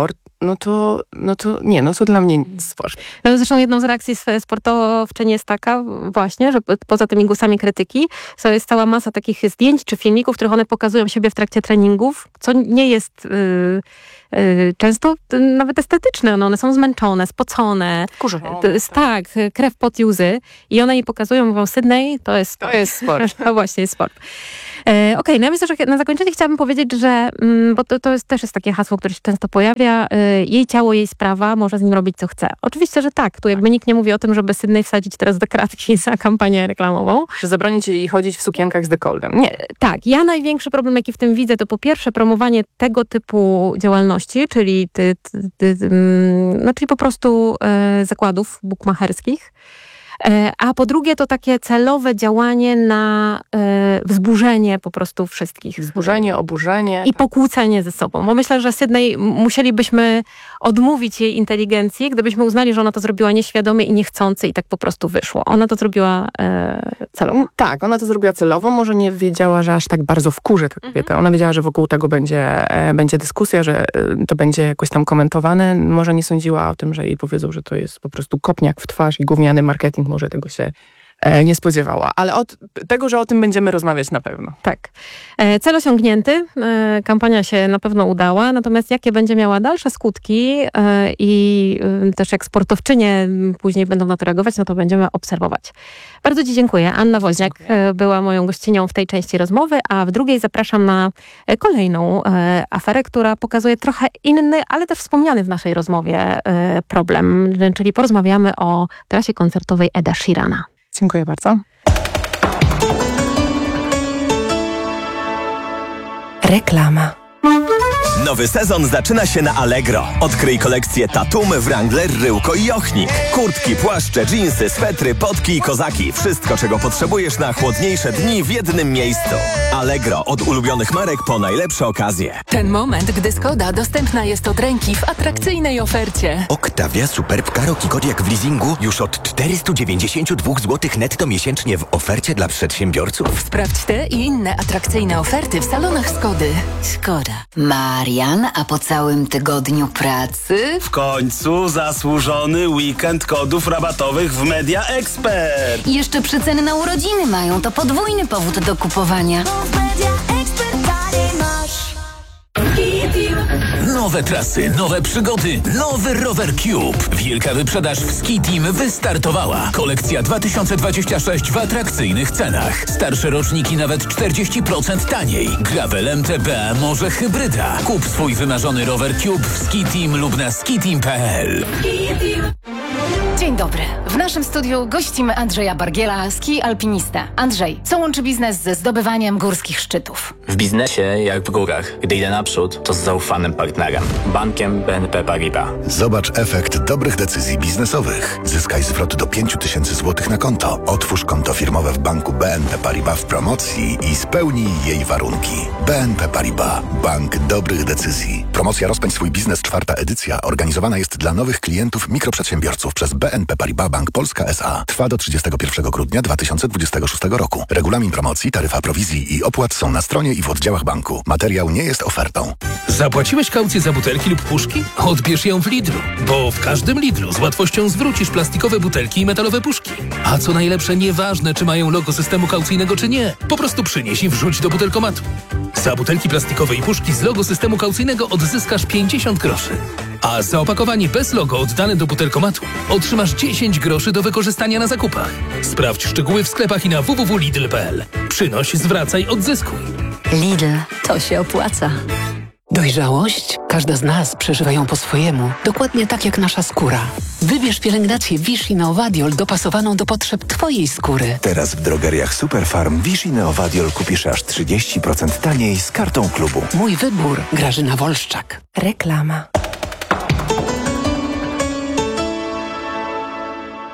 no to, no to nie, no to dla mnie sport. No, zresztą jedną z reakcji sportowczyń jest taka właśnie, że poza tymi głosami krytyki to jest cała masa takich zdjęć czy filmików, w których one pokazują siebie w trakcie treningów, co nie jest yy, yy, często yy, nawet estetyczne. No, one są zmęczone, spocone. Kurzone. To jest, tak, krew, pot i łzy. I one jej pokazują, mówią, Sydney, to jest sport. To jest sport. To właśnie jest sport. E, Okej, okay, no ja myślę, że na zakończenie chciałabym powiedzieć, że, mm, bo to, to jest, też jest takie hasło, które się często pojawia, y, jej ciało, jej sprawa, może z nim robić co chce. Oczywiście, że tak. Tu jakby nikt nie mówi o tym, żeby Sydney wsadzić teraz do kratki za kampanię reklamową. Czy zabronić jej chodzić w sukienkach z dekoldem? Nie. Tak, ja największy problem, jaki w tym widzę, to po pierwsze promowanie tego typu działalności, czyli, ty, ty, ty, ty, no, czyli po prostu y, zakładów bukmacherskich. A po drugie to takie celowe działanie na e, wzburzenie po prostu wszystkich. Wzburzenie, oburzenie. I pokłócenie ze sobą. Bo myślę, że Sydney musielibyśmy odmówić jej inteligencji, gdybyśmy uznali, że ona to zrobiła nieświadomie i niechcący i tak po prostu wyszło. Ona to zrobiła e, celowo. Tak, ona to zrobiła celowo. Może nie wiedziała, że aż tak bardzo wkurzy tę kobietę. Mhm. Ona wiedziała, że wokół tego będzie, e, będzie dyskusja, że e, to będzie jakoś tam komentowane. Może nie sądziła o tym, że jej powiedzą, że to jest po prostu kopniak w twarz i gówniany marketing. Może tego się e, nie spodziewała. Ale od tego, że o tym będziemy rozmawiać na pewno. Tak. E, cel osiągnięty. E, kampania się na pewno udała. Natomiast jakie będzie miała dalsze skutki e, i e, też jak sportowczynie później będą na to reagować, no to będziemy obserwować. Bardzo Ci dziękuję. Anna Woźniak dziękuję. Była moją gościnią w tej części rozmowy, a w drugiej zapraszam na kolejną e, aferę, która pokazuje trochę inny, ale też wspomniany w naszej rozmowie e, problem. Czyli porozmawiamy o trasie koncertowej Eda Sheerana. Dziękuję bardzo. Reklama. Nowy sezon zaczyna się na Allegro. Odkryj kolekcję Tatum, Wrangler, Ryłko i Ochnik. Kurtki, płaszcze, dżinsy, swetry, potki i kozaki. Wszystko, czego potrzebujesz na chłodniejsze dni w jednym miejscu. Allegro. Od ulubionych marek po najlepsze okazje. Ten moment, gdy Skoda dostępna jest od ręki w atrakcyjnej ofercie. Octavia Superb Karoq i Kodiaq w leasingu już od czterysta dziewięćdziesiąt dwa złotych netto miesięcznie w ofercie dla przedsiębiorców. Sprawdź te i inne atrakcyjne oferty w salonach Skody. Skoda. Marian, a po całym tygodniu pracy? W końcu zasłużony weekend kodów rabatowych w Media Expert. I jeszcze przeceny na urodziny mają, to podwójny powód do kupowania. Nowe trasy, nowe przygody, nowy Rower Cube. Wielka wyprzedaż w Ski Team wystartowała. Kolekcja dwa tysiące dwadzieścia sześć w atrakcyjnych cenach. Starsze roczniki nawet czterdzieści procent taniej. Gravel, M T B, może hybryda. Kup swój wymarzony Rower Cube w Ski Team lub na skiteam kropka p l. Dzień dobry. W naszym studiu gościmy Andrzeja Bargiela, ski alpinista. Andrzej, co łączy biznes ze zdobywaniem górskich szczytów? W biznesie, jak w górach, gdy idę naprzód, to z zaufanym partnerem. Bankiem B N P Paribas. Zobacz efekt dobrych decyzji biznesowych. Zyskaj zwrot do pięć tysięcy złotych na konto. Otwórz konto firmowe w banku B N P Paribas w promocji i spełnij jej warunki. B N P Paribas. Bank dobrych decyzji. Promocja Rozpędź swój biznes, czwarta edycja, organizowana jest dla nowych klientów mikroprzedsiębiorców przez B N P Paribas Bank Polska S A. Trwa do trzydziestego pierwszego grudnia dwa tysiące dwudziestego szóstego roku. Regulamin promocji, taryfa prowizji i opłat są na stronie i w oddziałach banku. Materiał nie jest ofertą. Zapłaciłeś kaucję za butelki lub puszki? Odbierz ją w Lidlu, bo w każdym Lidlu z łatwością zwrócisz plastikowe butelki i metalowe puszki. A co najlepsze, nieważne czy mają logo systemu kaucyjnego czy nie, po prostu przynieś i wrzuć do butelkomatu. Za butelki plastikowe i puszki z logo systemu kaucyjnego odzyskasz pięćdziesiąt groszy. A za opakowanie bez logo oddane do butelkomatu otrzymasz dziesięć groszy do wykorzystania na zakupach. Sprawdź szczegóły w sklepach i na w w w kropka lidl kropka p l. Przynoś, zwracaj, odzyskuj. Lidl, to się opłaca. Dojrzałość? Każda z nas przeżywa ją po swojemu, dokładnie tak jak nasza skóra. Wybierz pielęgnację Vichy Neovadiol dopasowaną do potrzeb Twojej skóry. Teraz w drogeriach Superfarm Vichy Neovadiol kupisz aż trzydzieści procent taniej z kartą klubu. Mój wybór. Grażyna Wolszczak. Reklama.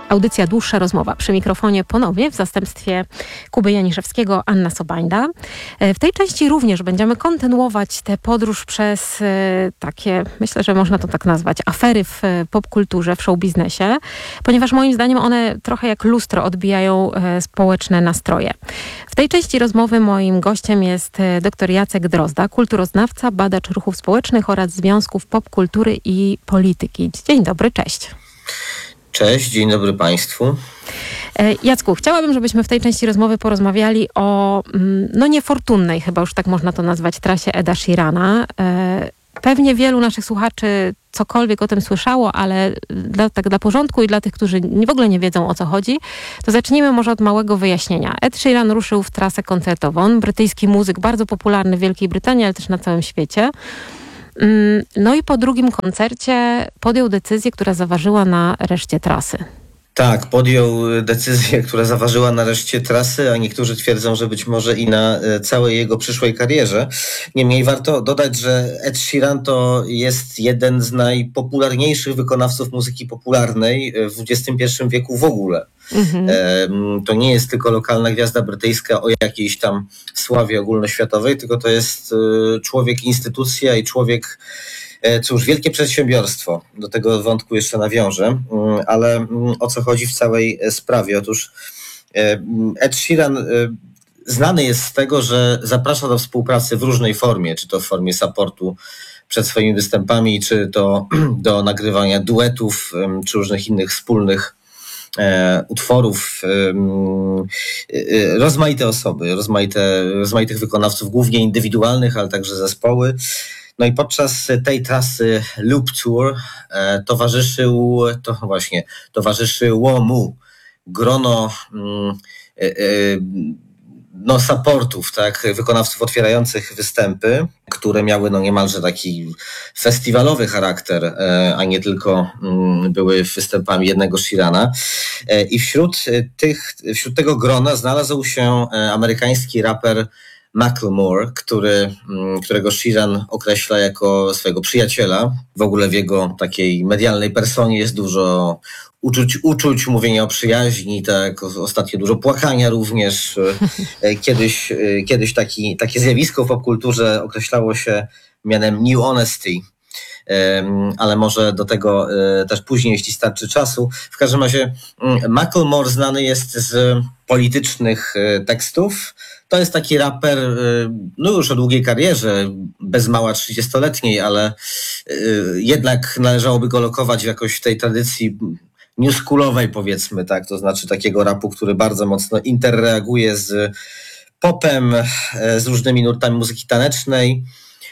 Audycja Dłuższa rozmowa. Przy mikrofonie ponownie w zastępstwie Kuby Janiszewskiego Anna Sobajda. W tej części również będziemy kontynuować tę podróż przez takie, myślę, że można to tak nazwać, afery w popkulturze, w showbiznesie, ponieważ moim zdaniem one trochę jak lustro odbijają społeczne nastroje. W tej części rozmowy moim gościem jest dr Jacek Drozda, kulturoznawca, badacz ruchów społecznych oraz związków popkultury i polityki. Dzień dobry, cześć. Cześć, dzień dobry Państwu. Jacku, chciałabym, żebyśmy w tej części rozmowy porozmawiali o, no niefortunnej, chyba już tak można to nazwać, trasie Eda Sheerana. Pewnie wielu naszych słuchaczy cokolwiek o tym słyszało, ale dla, tak dla porządku i dla tych, którzy w ogóle nie wiedzą, o co chodzi, to zacznijmy może od małego wyjaśnienia. Ed Sheeran ruszył w trasę koncertową. Brytyjski muzyk, bardzo popularny w Wielkiej Brytanii, ale też na całym świecie. No i po drugim koncercie podjął decyzję, która zaważyła na reszcie trasy. Tak, podjął decyzję, która zaważyła na reszcie trasy, a niektórzy twierdzą, że być może i na całej jego przyszłej karierze. Niemniej warto dodać, że Ed Sheeran to jest jeden z najpopularniejszych wykonawców muzyki popularnej w dwudziestym pierwszym wieku w ogóle. Mhm. To nie jest tylko lokalna gwiazda brytyjska o jakiejś tam sławie ogólnoświatowej, tylko to jest człowiek instytucja i człowiek, cóż, wielkie przedsiębiorstwo. Do tego wątku jeszcze nawiążę, ale o co chodzi w całej sprawie? Otóż Ed Sheeran znany jest z tego, że zaprasza do współpracy w różnej formie, czy to w formie supportu przed swoimi występami, czy to do nagrywania duetów, czy różnych innych wspólnych E, utworów, e, e, rozmaite osoby, rozmaite, rozmaitych wykonawców, głównie indywidualnych, ale także zespoły. No i podczas tej trasy Loop Tour e, towarzyszył, to właśnie, towarzyszyło mu grono e, e, no supportów, tak, wykonawców otwierających występy, które miały no niemalże taki festiwalowy charakter, a nie tylko były występami jednego Sheerana. I wśród tych, wśród tego grona znalazł się amerykański raper Macklemore, który, którego Sheeran określa jako swojego przyjaciela. W ogóle w jego takiej medialnej personie jest dużo uczuć, uczuć, mówienia o przyjaźni, tak, ostatnio dużo płakania również. Kiedyś, kiedyś taki, takie zjawisko w popkulturze określało się mianem New Honesty, ale może do tego też później, jeśli starczy czasu. W każdym razie Macklemore znany jest z politycznych tekstów. To jest taki raper, no już o długiej karierze, bez mała trzydziestoletniej, ale jednak należałoby go lokować jakoś w tej tradycji newschoolowej, powiedzmy, tak, to znaczy takiego rapu, który bardzo mocno interreaguje z popem, z różnymi nurtami muzyki tanecznej.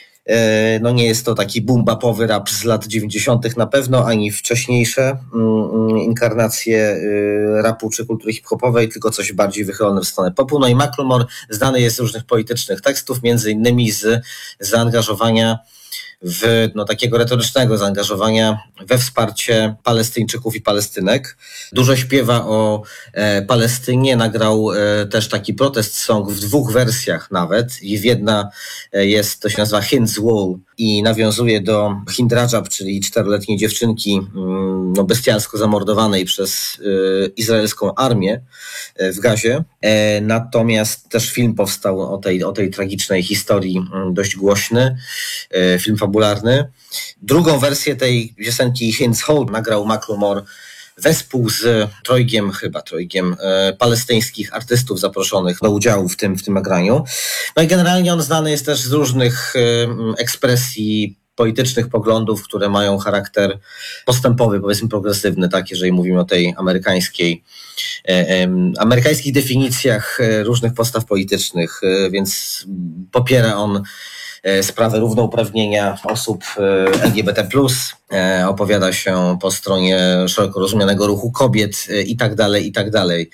No nie jest to taki boom-bapowy rap z lat dziewięćdziesiątych na pewno, ani wcześniejsze inkarnacje rapu czy kultury hip-hopowej, tylko coś bardziej wychylone w stronę popu. No i Macklemore znany jest z różnych politycznych tekstów, między innymi z zaangażowania w no, takiego retorycznego zaangażowania we wsparcie Palestyńczyków i Palestynek. Dużo śpiewa o e, Palestynie, nagrał e, też taki protest song w dwóch wersjach nawet i w jedna e, jest, to się nazywa Hind's Wall i nawiązuje do Hind Rajab, czyli czteroletniej dziewczynki mm, no, bestialsko zamordowanej przez e, izraelską armię e, w Gazie. E, natomiast też film powstał o tej, o tej tragicznej historii m, dość głośny. E, film fabularny. Drugą wersję tej piosenki Hind's Hold nagrał Macklemore wespół z trojgiem, chyba trojgiem e, palestyńskich artystów zaproszonych do udziału w tym, w tym nagraniu. No i generalnie on znany jest też z różnych e, ekspresji politycznych poglądów, które mają charakter postępowy, powiedzmy progresywny, tak, jeżeli mówimy o tej amerykańskiej, e, e, amerykańskich definicjach e, różnych postaw politycznych, e, więc popiera on sprawę równouprawnienia osób L G B T plus, opowiada się po stronie szeroko rozumianego ruchu kobiet i tak dalej, i tak dalej.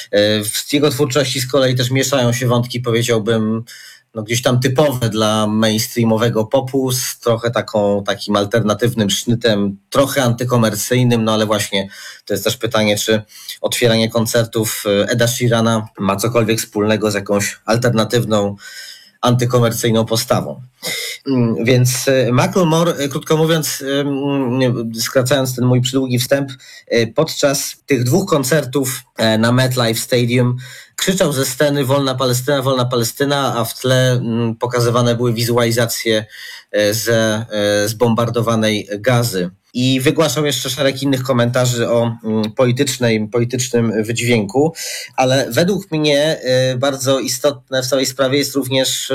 W jego twórczości z kolei też mieszają się wątki, powiedziałbym, no gdzieś tam typowe dla mainstreamowego popu, z trochę taką, takim alternatywnym sznytem, trochę antykomercyjnym, no ale właśnie to jest też pytanie, czy otwieranie koncertów Eda Sheerana ma cokolwiek wspólnego z jakąś alternatywną antykomercyjną postawą. Więc Macklemore, krótko mówiąc, skracając ten mój przydługi wstęp, podczas tych dwóch koncertów na MetLife Stadium krzyczał ze sceny wolna Palestyna, wolna Palestyna, a w tle pokazywane były wizualizacje ze zbombardowanej Gazy. I wygłaszał jeszcze szereg innych komentarzy o politycznej, politycznym wydźwięku, ale według mnie bardzo istotne w całej sprawie jest również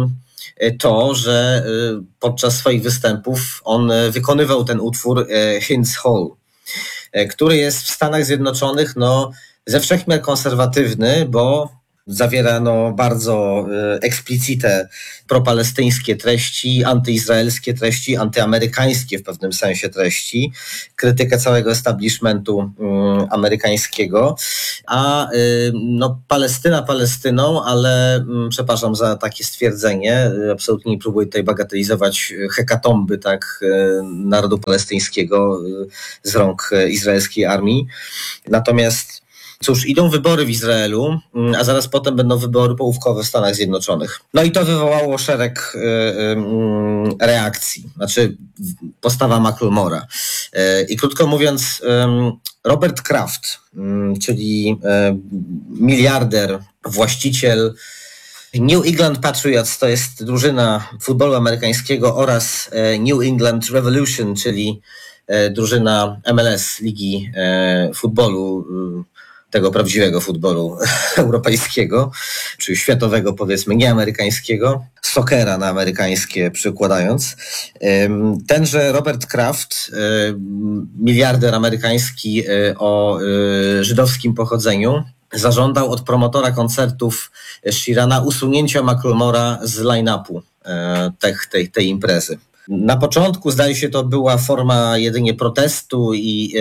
to, że podczas swoich występów on wykonywał ten utwór Hind's Hall, który jest w Stanach Zjednoczonych no, ze wszechmiar konserwatywny, bo zawiera no, bardzo eksplicite propalestyńskie treści, antyizraelskie treści, antyamerykańskie w pewnym sensie treści, krytykę całego establishmentu um, amerykańskiego, a no, Palestyna Palestyną, ale um, przepraszam za takie stwierdzenie, absolutnie nie próbuję tutaj bagatelizować hekatomby tak, narodu palestyńskiego z rąk izraelskiej armii. Natomiast cóż, idą wybory w Izraelu, a zaraz potem będą wybory połówkowe w Stanach Zjednoczonych. No i to wywołało szereg y, y, reakcji, znaczy postawa Macklemora. Y, I krótko mówiąc, y, Robert Kraft, y, czyli y, miliarder, właściciel New England Patriots, to jest drużyna futbolu amerykańskiego, oraz y, New England Revolution, czyli y, drużyna M L S, Ligi y, Futbolu, y, tego prawdziwego futbolu europejskiego, czy światowego, powiedzmy, nie amerykańskiego, sokera na amerykańskie przykładając. Tenże Robert Kraft, miliarder amerykański o żydowskim pochodzeniu, zażądał od promotora koncertów Sheerana usunięcia Macklemora z line-upu tej, tej, tej imprezy. Na początku, zdaje się, to była forma jedynie protestu i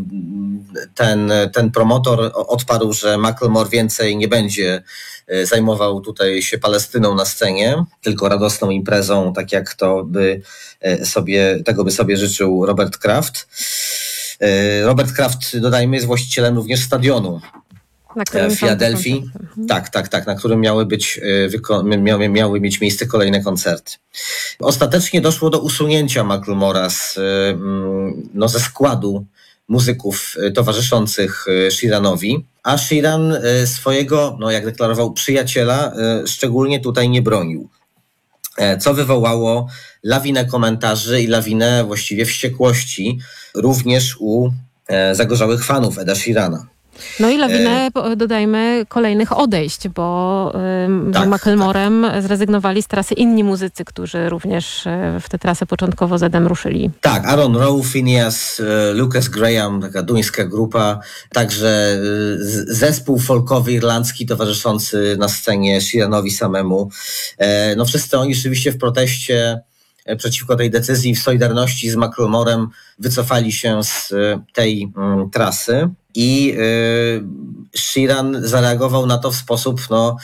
ten, ten promotor odparł, że Macklemore więcej nie będzie zajmował tutaj się Palestyną na scenie, tylko radosną imprezą, tak jak to by sobie, tego by sobie życzył Robert Kraft. Robert Kraft, dodajmy, jest właścicielem również stadionu w Filadelfii. Tak, tak, tak, na którym miały być, miały, miały mieć miejsce kolejne koncerty. Ostatecznie doszło do usunięcia Macklemora z, no, ze składu muzyków towarzyszących Sheeranowi, a Sheeran swojego, no, jak deklarował, przyjaciela szczególnie tutaj nie bronił. Co wywołało lawinę komentarzy i lawinę właściwie wściekłości również u zagorzałych fanów Eda Sheerana. No i lawinę, dodajmy, kolejnych odejść, bo ym, tak, z Macklemorem tak. zrezygnowali z trasy inni muzycy, którzy również w tę trasę początkowo z Edem ruszyli. Tak, Aaron Rowe, Phineas, Lucas Graham, taka duńska grupa, także zespół folkowy irlandzki towarzyszący na scenie Sheeranowi samemu. No wszyscy oni rzeczywiście w proteście przeciwko tej decyzji, w solidarności z Macklemorem wycofali się z tej mm, trasy i y, Sheeran zareagował na to w sposób, no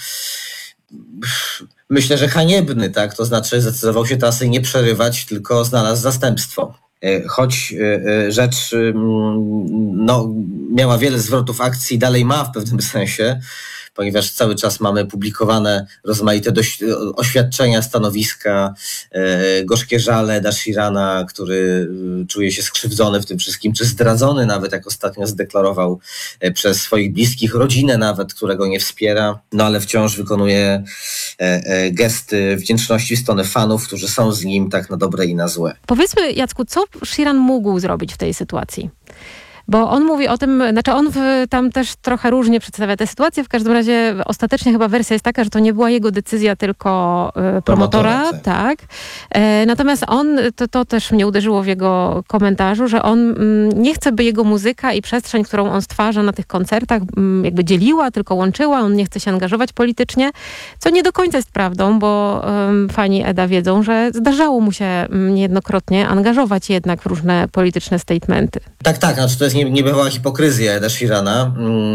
myślę, że haniebny, tak? To znaczy zdecydował się trasy nie przerywać, tylko znalazł zastępstwo. Choć rzecz no, miała wiele zwrotów akcji, dalej ma w pewnym sensie, ponieważ cały czas mamy publikowane rozmaite dość, oświadczenia, stanowiska, e, gorzkie żale Eda Sheerana, który czuje się skrzywdzony w tym wszystkim, czy zdradzony nawet, jak ostatnio zdeklarował e, przez swoich bliskich, rodzinę nawet, którego nie wspiera, no ale wciąż wykonuje e, e, gesty wdzięczności w stronę fanów, którzy są z nim tak na dobre i na złe. Powiedzmy, Jacku, co Sheeran mógł zrobić w tej sytuacji? Bo on mówi o tym, znaczy on w, tam też trochę różnie przedstawia tę sytuację. W każdym razie ostatecznie chyba wersja jest taka, że to nie była jego decyzja, tylko y, promotora. promotora tak. E, natomiast on, to, to też mnie uderzyło w jego komentarzu, że on mm, nie chce, by jego muzyka i przestrzeń, którą on stwarza na tych koncertach, mm, jakby dzieliła, tylko łączyła. On nie chce się angażować politycznie, co nie do końca jest prawdą, bo um, fani Eda wiedzą, że zdarzało mu się um, niejednokrotnie angażować jednak w różne polityczne statementy. Tak, tak, znaczy to jest nie, niebywała hipokryzja Eda Sheerana,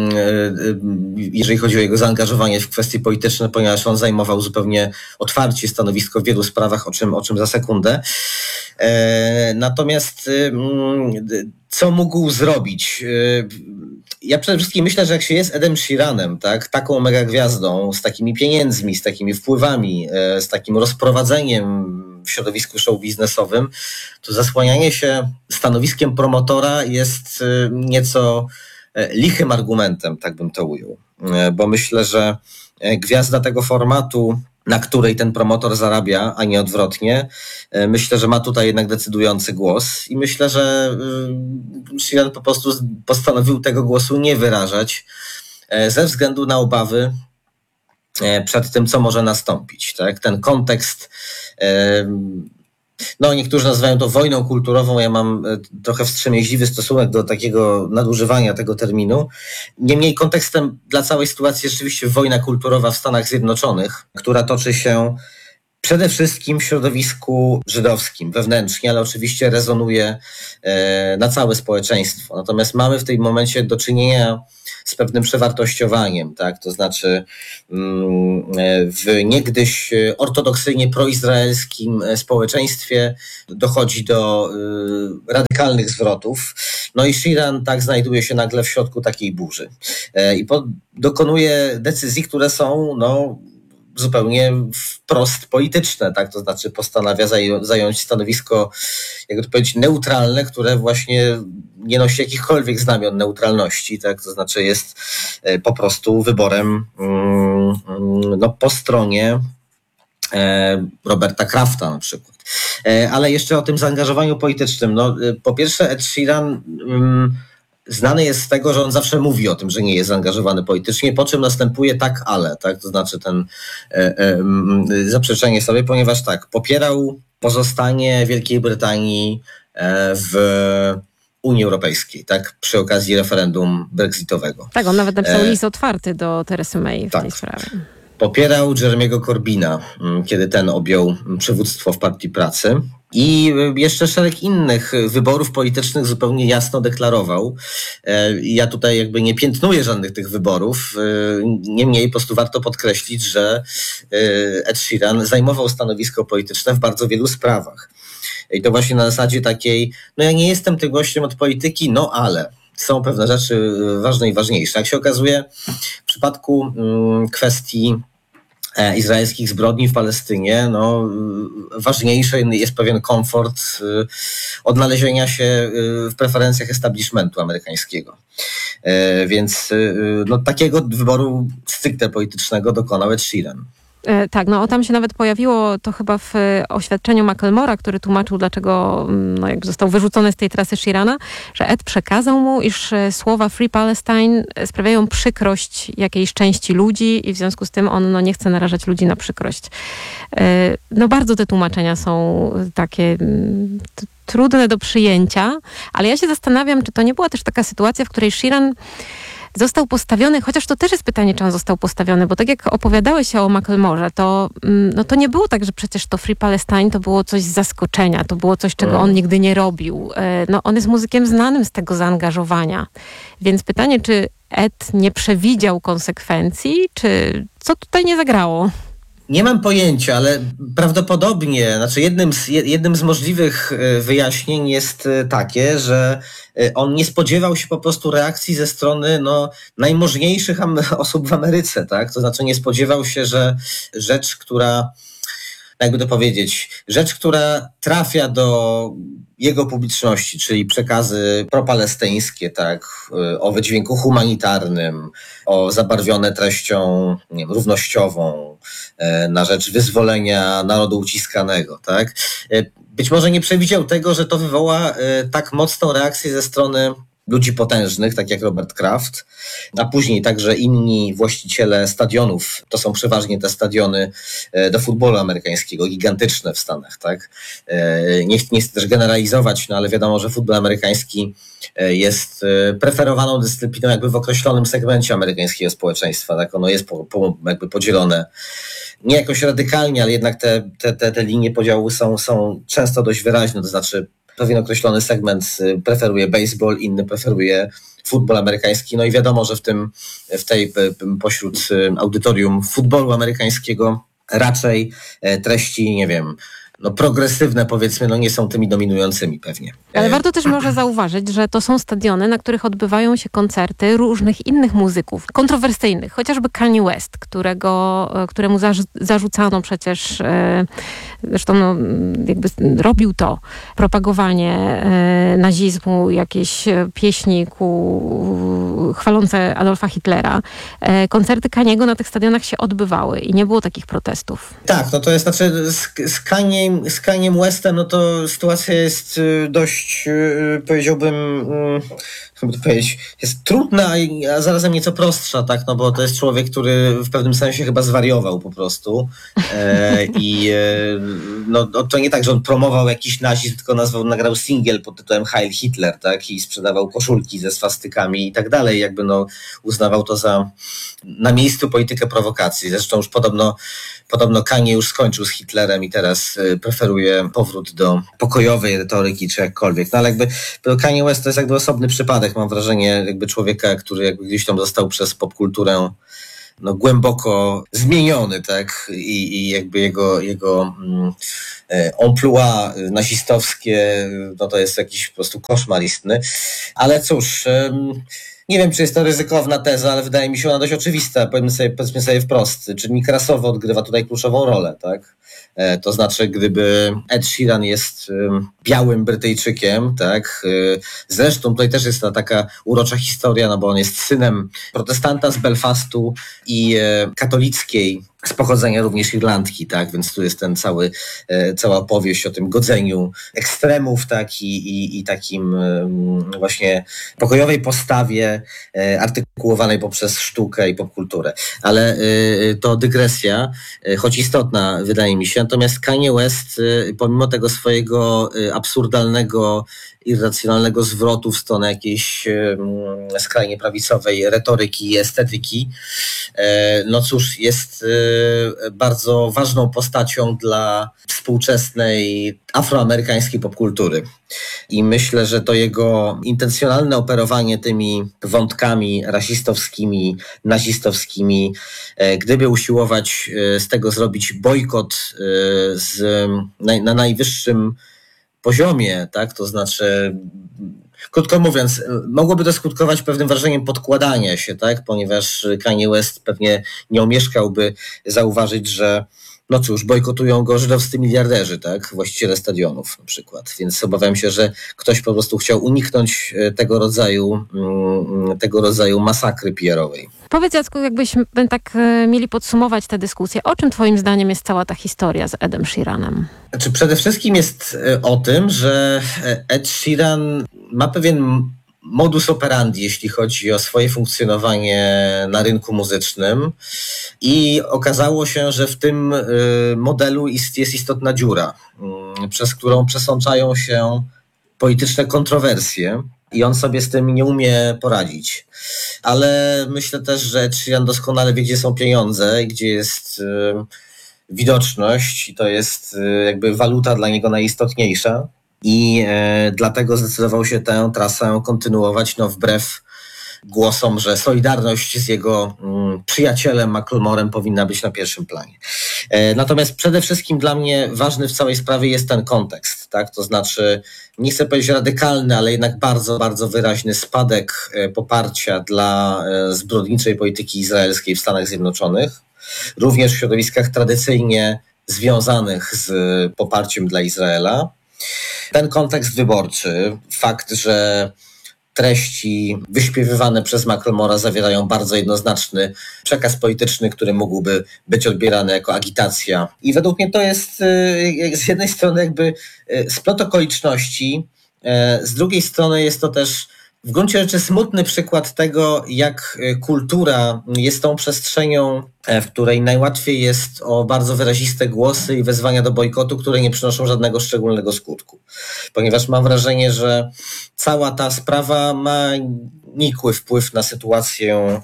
jeżeli chodzi o jego zaangażowanie w kwestie polityczne, ponieważ on zajmował zupełnie otwarcie stanowisko w wielu sprawach, o czym, o czym za sekundę. Natomiast co mógł zrobić? Ja przede wszystkim myślę, że jak się jest Edem Sheeranem, tak, taką megagwiazdą, z takimi pieniędzmi, z takimi wpływami, z takim rozprowadzeniem w środowisku show biznesowym, to zasłanianie się stanowiskiem promotora jest nieco lichym argumentem, tak bym to ujął. Bo myślę, że gwiazda tego formatu, na której ten promotor zarabia, a nie odwrotnie, myślę, że ma tutaj jednak decydujący głos i myślę, że Sheeran po prostu postanowił tego głosu nie wyrażać ze względu na obawy przed tym, co może nastąpić. Tak? Ten kontekst, no niektórzy nazywają to wojną kulturową, ja mam trochę wstrzemięźliwy stosunek do takiego nadużywania tego terminu. Niemniej kontekstem dla całej sytuacji jest rzeczywiście wojna kulturowa w Stanach Zjednoczonych, która toczy się przede wszystkim w środowisku żydowskim, wewnętrznie, ale oczywiście rezonuje na całe społeczeństwo. Natomiast mamy w tym momencie do czynienia z pewnym przewartościowaniem, tak? To znaczy w niegdyś ortodoksyjnie proizraelskim społeczeństwie dochodzi do radykalnych zwrotów. No i Sheeran tak znajduje się nagle w środku takiej burzy i po, dokonuje decyzji, które są no zupełnie wprost polityczne, tak? To znaczy postanawia zaj- zająć stanowisko, jak to powiedzieć, neutralne, które właśnie nie nosi jakichkolwiek znamion neutralności, tak? To znaczy jest po prostu wyborem mm, no, po stronie e, Roberta Krafta na przykład. E, ale jeszcze o tym zaangażowaniu politycznym. No, po pierwsze Ed Sheeran mm, znany jest z tego, że on zawsze mówi o tym, że nie jest zaangażowany politycznie, po czym następuje tak, ale, tak, to znaczy ten e, e, zaprzeczenie sobie, ponieważ tak, popierał pozostanie Wielkiej Brytanii e, w Unii Europejskiej, tak, przy okazji referendum brexitowego. Tak, on nawet napisał e, list otwarty do Teresy May w tak. tej sprawie. Popierał Jeremiego Corbyna, kiedy ten objął przywództwo w Partii Pracy. I jeszcze szereg innych wyborów politycznych zupełnie jasno deklarował. Ja tutaj jakby nie piętnuję żadnych tych wyborów. Niemniej po prostu warto podkreślić, że Ed Sheeran zajmował stanowisko polityczne w bardzo wielu sprawach. I to właśnie na zasadzie takiej, no ja nie jestem tym gościem od polityki, no ale są pewne rzeczy ważne i ważniejsze. Jak się okazuje, w przypadku kwestii izraelskich zbrodni w Palestynie, no, ważniejszy jest pewien komfort odnalezienia się w preferencjach establishmentu amerykańskiego. Więc no, takiego wyboru stricte politycznego dokonał Ed Sheeran. Tak, no tam się nawet pojawiło to chyba w oświadczeniu Macklemora, który tłumaczył, dlaczego no, jak został wyrzucony z tej trasy Sheerana, że Ed przekazał mu, iż słowa Free Palestine sprawiają przykrość jakiejś części ludzi i w związku z tym on no, nie chce narażać ludzi na przykrość. No bardzo te tłumaczenia są takie t- trudne do przyjęcia, ale ja się zastanawiam, czy to nie była też taka sytuacja, w której Sheeran został postawiony, chociaż to też jest pytanie, czy on został postawiony, bo tak jak opowiadałeś się o Macklemorze, to, no to nie było tak, że przecież to Free Palestine to było coś z zaskoczenia, to było coś, czego on nigdy nie robił. No on jest muzykiem znanym z tego zaangażowania. Więc pytanie, czy Ed nie przewidział konsekwencji, czy co tutaj nie zagrało? Nie mam pojęcia, ale prawdopodobnie, znaczy jednym z, jednym z możliwych wyjaśnień jest takie, że on nie spodziewał się po prostu reakcji ze strony no, najmożniejszych osób w Ameryce, tak? To znaczy nie spodziewał się, że rzecz, która, jakby to powiedzieć, rzecz, która trafia do jego publiczności, czyli przekazy propalestyńskie, tak, o wydźwięku humanitarnym, o zabarwione treścią nie wiem, równościową, na rzecz wyzwolenia narodu uciskanego, tak. Być może nie przewidział tego, że to wywoła tak mocną reakcję ze strony ludzi potężnych, tak jak Robert Kraft, a później także inni właściciele stadionów. To są przeważnie te stadiony do futbolu amerykańskiego, gigantyczne w Stanach, tak? Nie, nie chcę też generalizować, no ale wiadomo, że futbol amerykański jest preferowaną dyscypliną jakby w określonym segmencie amerykańskiego społeczeństwa, tak? Ono jest po, po, jakby podzielone nie jakoś radykalnie, ale jednak te, te, te, te linie podziału są, są często dość wyraźne, to znaczy pewien określony segment preferuje baseball, inny preferuje futbol amerykański. No i wiadomo, że w tym, w tej, pośród audytorium futbolu amerykańskiego raczej treści, nie wiem, no, progresywne, powiedzmy, no nie są tymi dominującymi pewnie. Ale warto też może zauważyć, że to są stadiony, na których odbywają się koncerty różnych innych muzyków, kontrowersyjnych, chociażby Kanye West, którego, któremu zarzu- zarzucano przecież, e, zresztą no, jakby robił to, propagowanie e, nazizmu, jakieś pieśni ku, chwalące Adolfa Hitlera. E, koncerty Kaniego na tych stadionach się odbywały i nie było takich protestów. Tak, no to jest znaczy z, z, Kaniem, z Kaniem Westem, no to sytuacja jest dość, powiedziałbym, jakby to powiedzieć, jest trudna, a zarazem nieco prostsza, tak, no bo to jest człowiek, który w pewnym sensie chyba zwariował po prostu e, i e, no to nie tak, że on promował jakiś nazizm, tylko nazwał, nagrał singiel pod tytułem Heil Hitler, tak, i sprzedawał koszulki ze swastykami i tak dalej, jakby no uznawał to za na miejscu politykę prowokacji. Zresztą już podobno Podobno Kanye już skończył z Hitlerem i teraz preferuje powrót do pokojowej retoryki, czy jakkolwiek. No ale jakby Kanye West to jest jakby osobny przypadek, mam wrażenie, jakby człowieka, który jakby gdzieś tam został przez popkulturę no, głęboko zmieniony, tak? I, i jakby jego, jego mm, emploi nazistowskie, no to jest jakiś po prostu koszmar istny. Ale cóż... Um, Nie wiem, czy jest to ryzykowna teza, ale wydaje mi się ona dość oczywista. Powiedzmy sobie, powiedzmy sobie wprost. Czynnik rasowy odgrywa tutaj kluczową rolę, tak? E, to znaczy, gdyby Ed Sheeran jest um, białym Brytyjczykiem, tak? E, zresztą tutaj też jest ta taka urocza historia, no bo on jest synem protestanta z Belfastu i e, katolickiej z pochodzenia również Irlandki, tak, więc tu jest ten cały, e, cała opowieść o tym godzeniu ekstremów, tak, i, i, i takim e, właśnie pokojowej postawie e, artykułowanej poprzez sztukę i popkulturę. Ale e, to dygresja, e, choć istotna wydaje mi się, natomiast Kanye West e, pomimo tego swojego e, absurdalnego, irracjonalnego zwrotu w stronę jakiejś e, skrajnie prawicowej retoryki i estetyki, e, no cóż, jest e, bardzo ważną postacią dla współczesnej afroamerykańskiej popkultury. I myślę, że to jego intencjonalne operowanie tymi wątkami rasistowskimi, nazistowskimi, gdyby usiłować z tego zrobić bojkot z, na, na najwyższym poziomie, tak, to znaczy... Krótko mówiąc, mogłoby to skutkować pewnym wrażeniem podkładania się, tak? Ponieważ Kanye West pewnie nie omieszkałby zauważyć, że no cóż, bojkotują go żydowscy miliarderzy, tak? Właściciele stadionów na przykład. Więc obawiam się, że ktoś po prostu chciał uniknąć tego rodzaju, tego rodzaju masakry P R-owej. Powiedz, Jacku, jakbyśmy tak mieli podsumować tę dyskusję, o czym twoim zdaniem jest cała ta historia z Edem Sheeranem? Znaczy, przede wszystkim jest o tym, że Ed Sheeran ma pewien modus operandi, jeśli chodzi o swoje funkcjonowanie na rynku muzycznym i okazało się, że w tym modelu jest, jest istotna dziura, przez którą przesączają się polityczne kontrowersje i on sobie z tym nie umie poradzić. Ale myślę też, że Ed Sheeran doskonale wie, gdzie są pieniądze i gdzie jest widoczność i to jest jakby waluta dla niego najistotniejsza. I e, dlatego zdecydował się tę trasę kontynuować, no wbrew głosom, że solidarność z jego mm, przyjacielem Macklemorem powinna być na pierwszym planie. E, natomiast przede wszystkim dla mnie ważny w całej sprawie jest ten kontekst, tak? To znaczy, nie chcę powiedzieć radykalny, ale jednak bardzo, bardzo wyraźny spadek e, poparcia dla e, zbrodniczej polityki izraelskiej w Stanach Zjednoczonych, również w środowiskach tradycyjnie związanych z poparciem dla Izraela. Ten kontekst wyborczy, fakt, że treści wyśpiewywane przez Macklemora zawierają bardzo jednoznaczny przekaz polityczny, który mógłby być odbierany jako agitacja. I według mnie to jest z jednej strony jakby splot okoliczności, z drugiej strony jest to też w gruncie rzeczy smutny przykład tego, jak kultura jest tą przestrzenią, w której najłatwiej jest o bardzo wyraziste głosy i wezwania do bojkotu, które nie przynoszą żadnego szczególnego skutku. Ponieważ mam wrażenie, że cała ta sprawa ma nikły wpływ na sytuację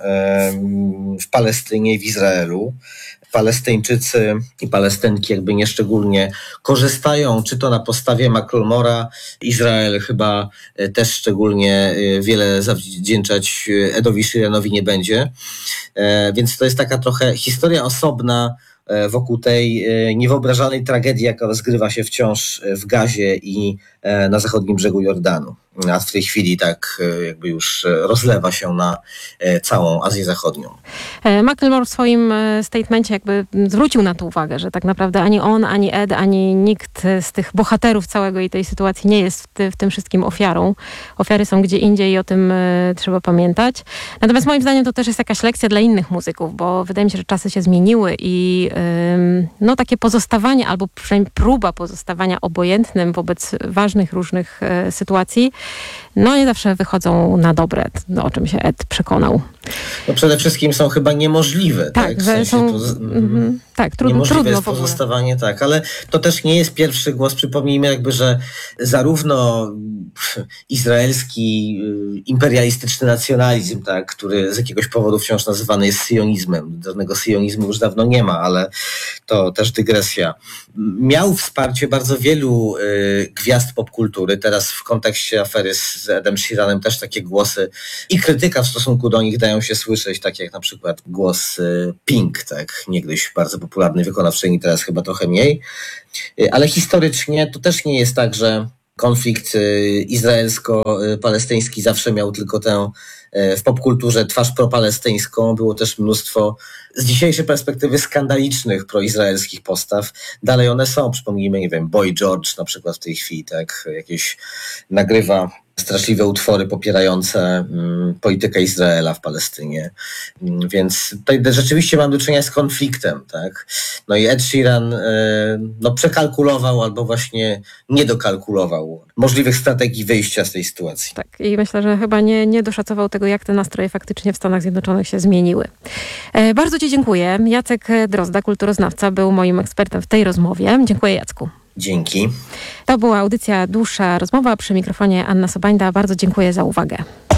w Palestynie i w Izraelu. Palestyńczycy i Palestynki jakby nieszczególnie korzystają, czy to na podstawie Macklemora. Izrael chyba też szczególnie wiele zawdzięczać Edowi Sheeranowi nie będzie. Więc to jest taka trochę historia osobna wokół tej niewyobrażalnej tragedii, jaka rozgrywa się wciąż w Gazie i na zachodnim brzegu Jordanu. A w tej chwili tak jakby już rozlewa się na całą Azję Zachodnią. Macklemore w swoim statemencie jakby zwrócił na to uwagę, że tak naprawdę ani on, ani Ed, ani nikt z tych bohaterów całego i tej sytuacji nie jest w, ty, w tym wszystkim ofiarą. Ofiary są gdzie indziej i o tym y, trzeba pamiętać. Natomiast moim zdaniem to też jest jakaś lekcja dla innych muzyków, bo wydaje mi się, że czasy się zmieniły i y, no takie pozostawanie, albo przynajmniej próba pozostawania obojętnym wobec ważnych różnych y, sytuacji, no nie zawsze wychodzą na dobre, no, o czym się Ed przekonał. No przede wszystkim są chyba niemożliwe. Tak, tak? W że sensie są... poz... mm-hmm, tak, trudno, niemożliwe trudno jest w ogóle. pozostawanie, tak, ale to też nie jest pierwszy głos. Przypomnijmy jakby, że zarówno izraelski imperialistyczny nacjonalizm, tak, który z jakiegoś powodu wciąż nazywany jest syjonizmem, żadnego syjonizmu już dawno nie ma, ale to też dygresja, miał wsparcie bardzo wielu y, gwiazd popkultury. Teraz w kontekście afery z Edem Sheeranem też takie głosy i krytyka w stosunku do nich dają się słyszeć, tak jak na przykład głos y, Pink, tak, niegdyś bardzo popularnej wykonawczyni, teraz chyba trochę mniej. Y, ale historycznie to też nie jest tak, że konflikt y, izraelsko-palestyński zawsze miał tylko tę w popkulturze twarz propalestyńską. Było też mnóstwo z dzisiejszej perspektywy skandalicznych proizraelskich postaw. Dalej one są. Przypomnijmy, nie wiem, Boy George na przykład w tej chwili, tak, jakieś nagrywa straszliwe utwory popierające mm, politykę Izraela w Palestynie. Mm, więc tutaj rzeczywiście mam do czynienia z konfliktem, tak. No i Ed Sheeran y, no, przekalkulował albo właśnie nie dokalkulował możliwych strategii wyjścia z tej sytuacji. Tak, i myślę, że chyba nie, nie doszacował tego, jak te nastroje faktycznie w Stanach Zjednoczonych się zmieniły. E, bardzo Ci dziękuję. Jacek Drozda, kulturoznawca, był moim ekspertem w tej rozmowie. Dziękuję, Jacku. Dzięki. To była audycja Dłuższa Rozmowa. Przy mikrofonie Anna Sobańda. Bardzo dziękuję za uwagę.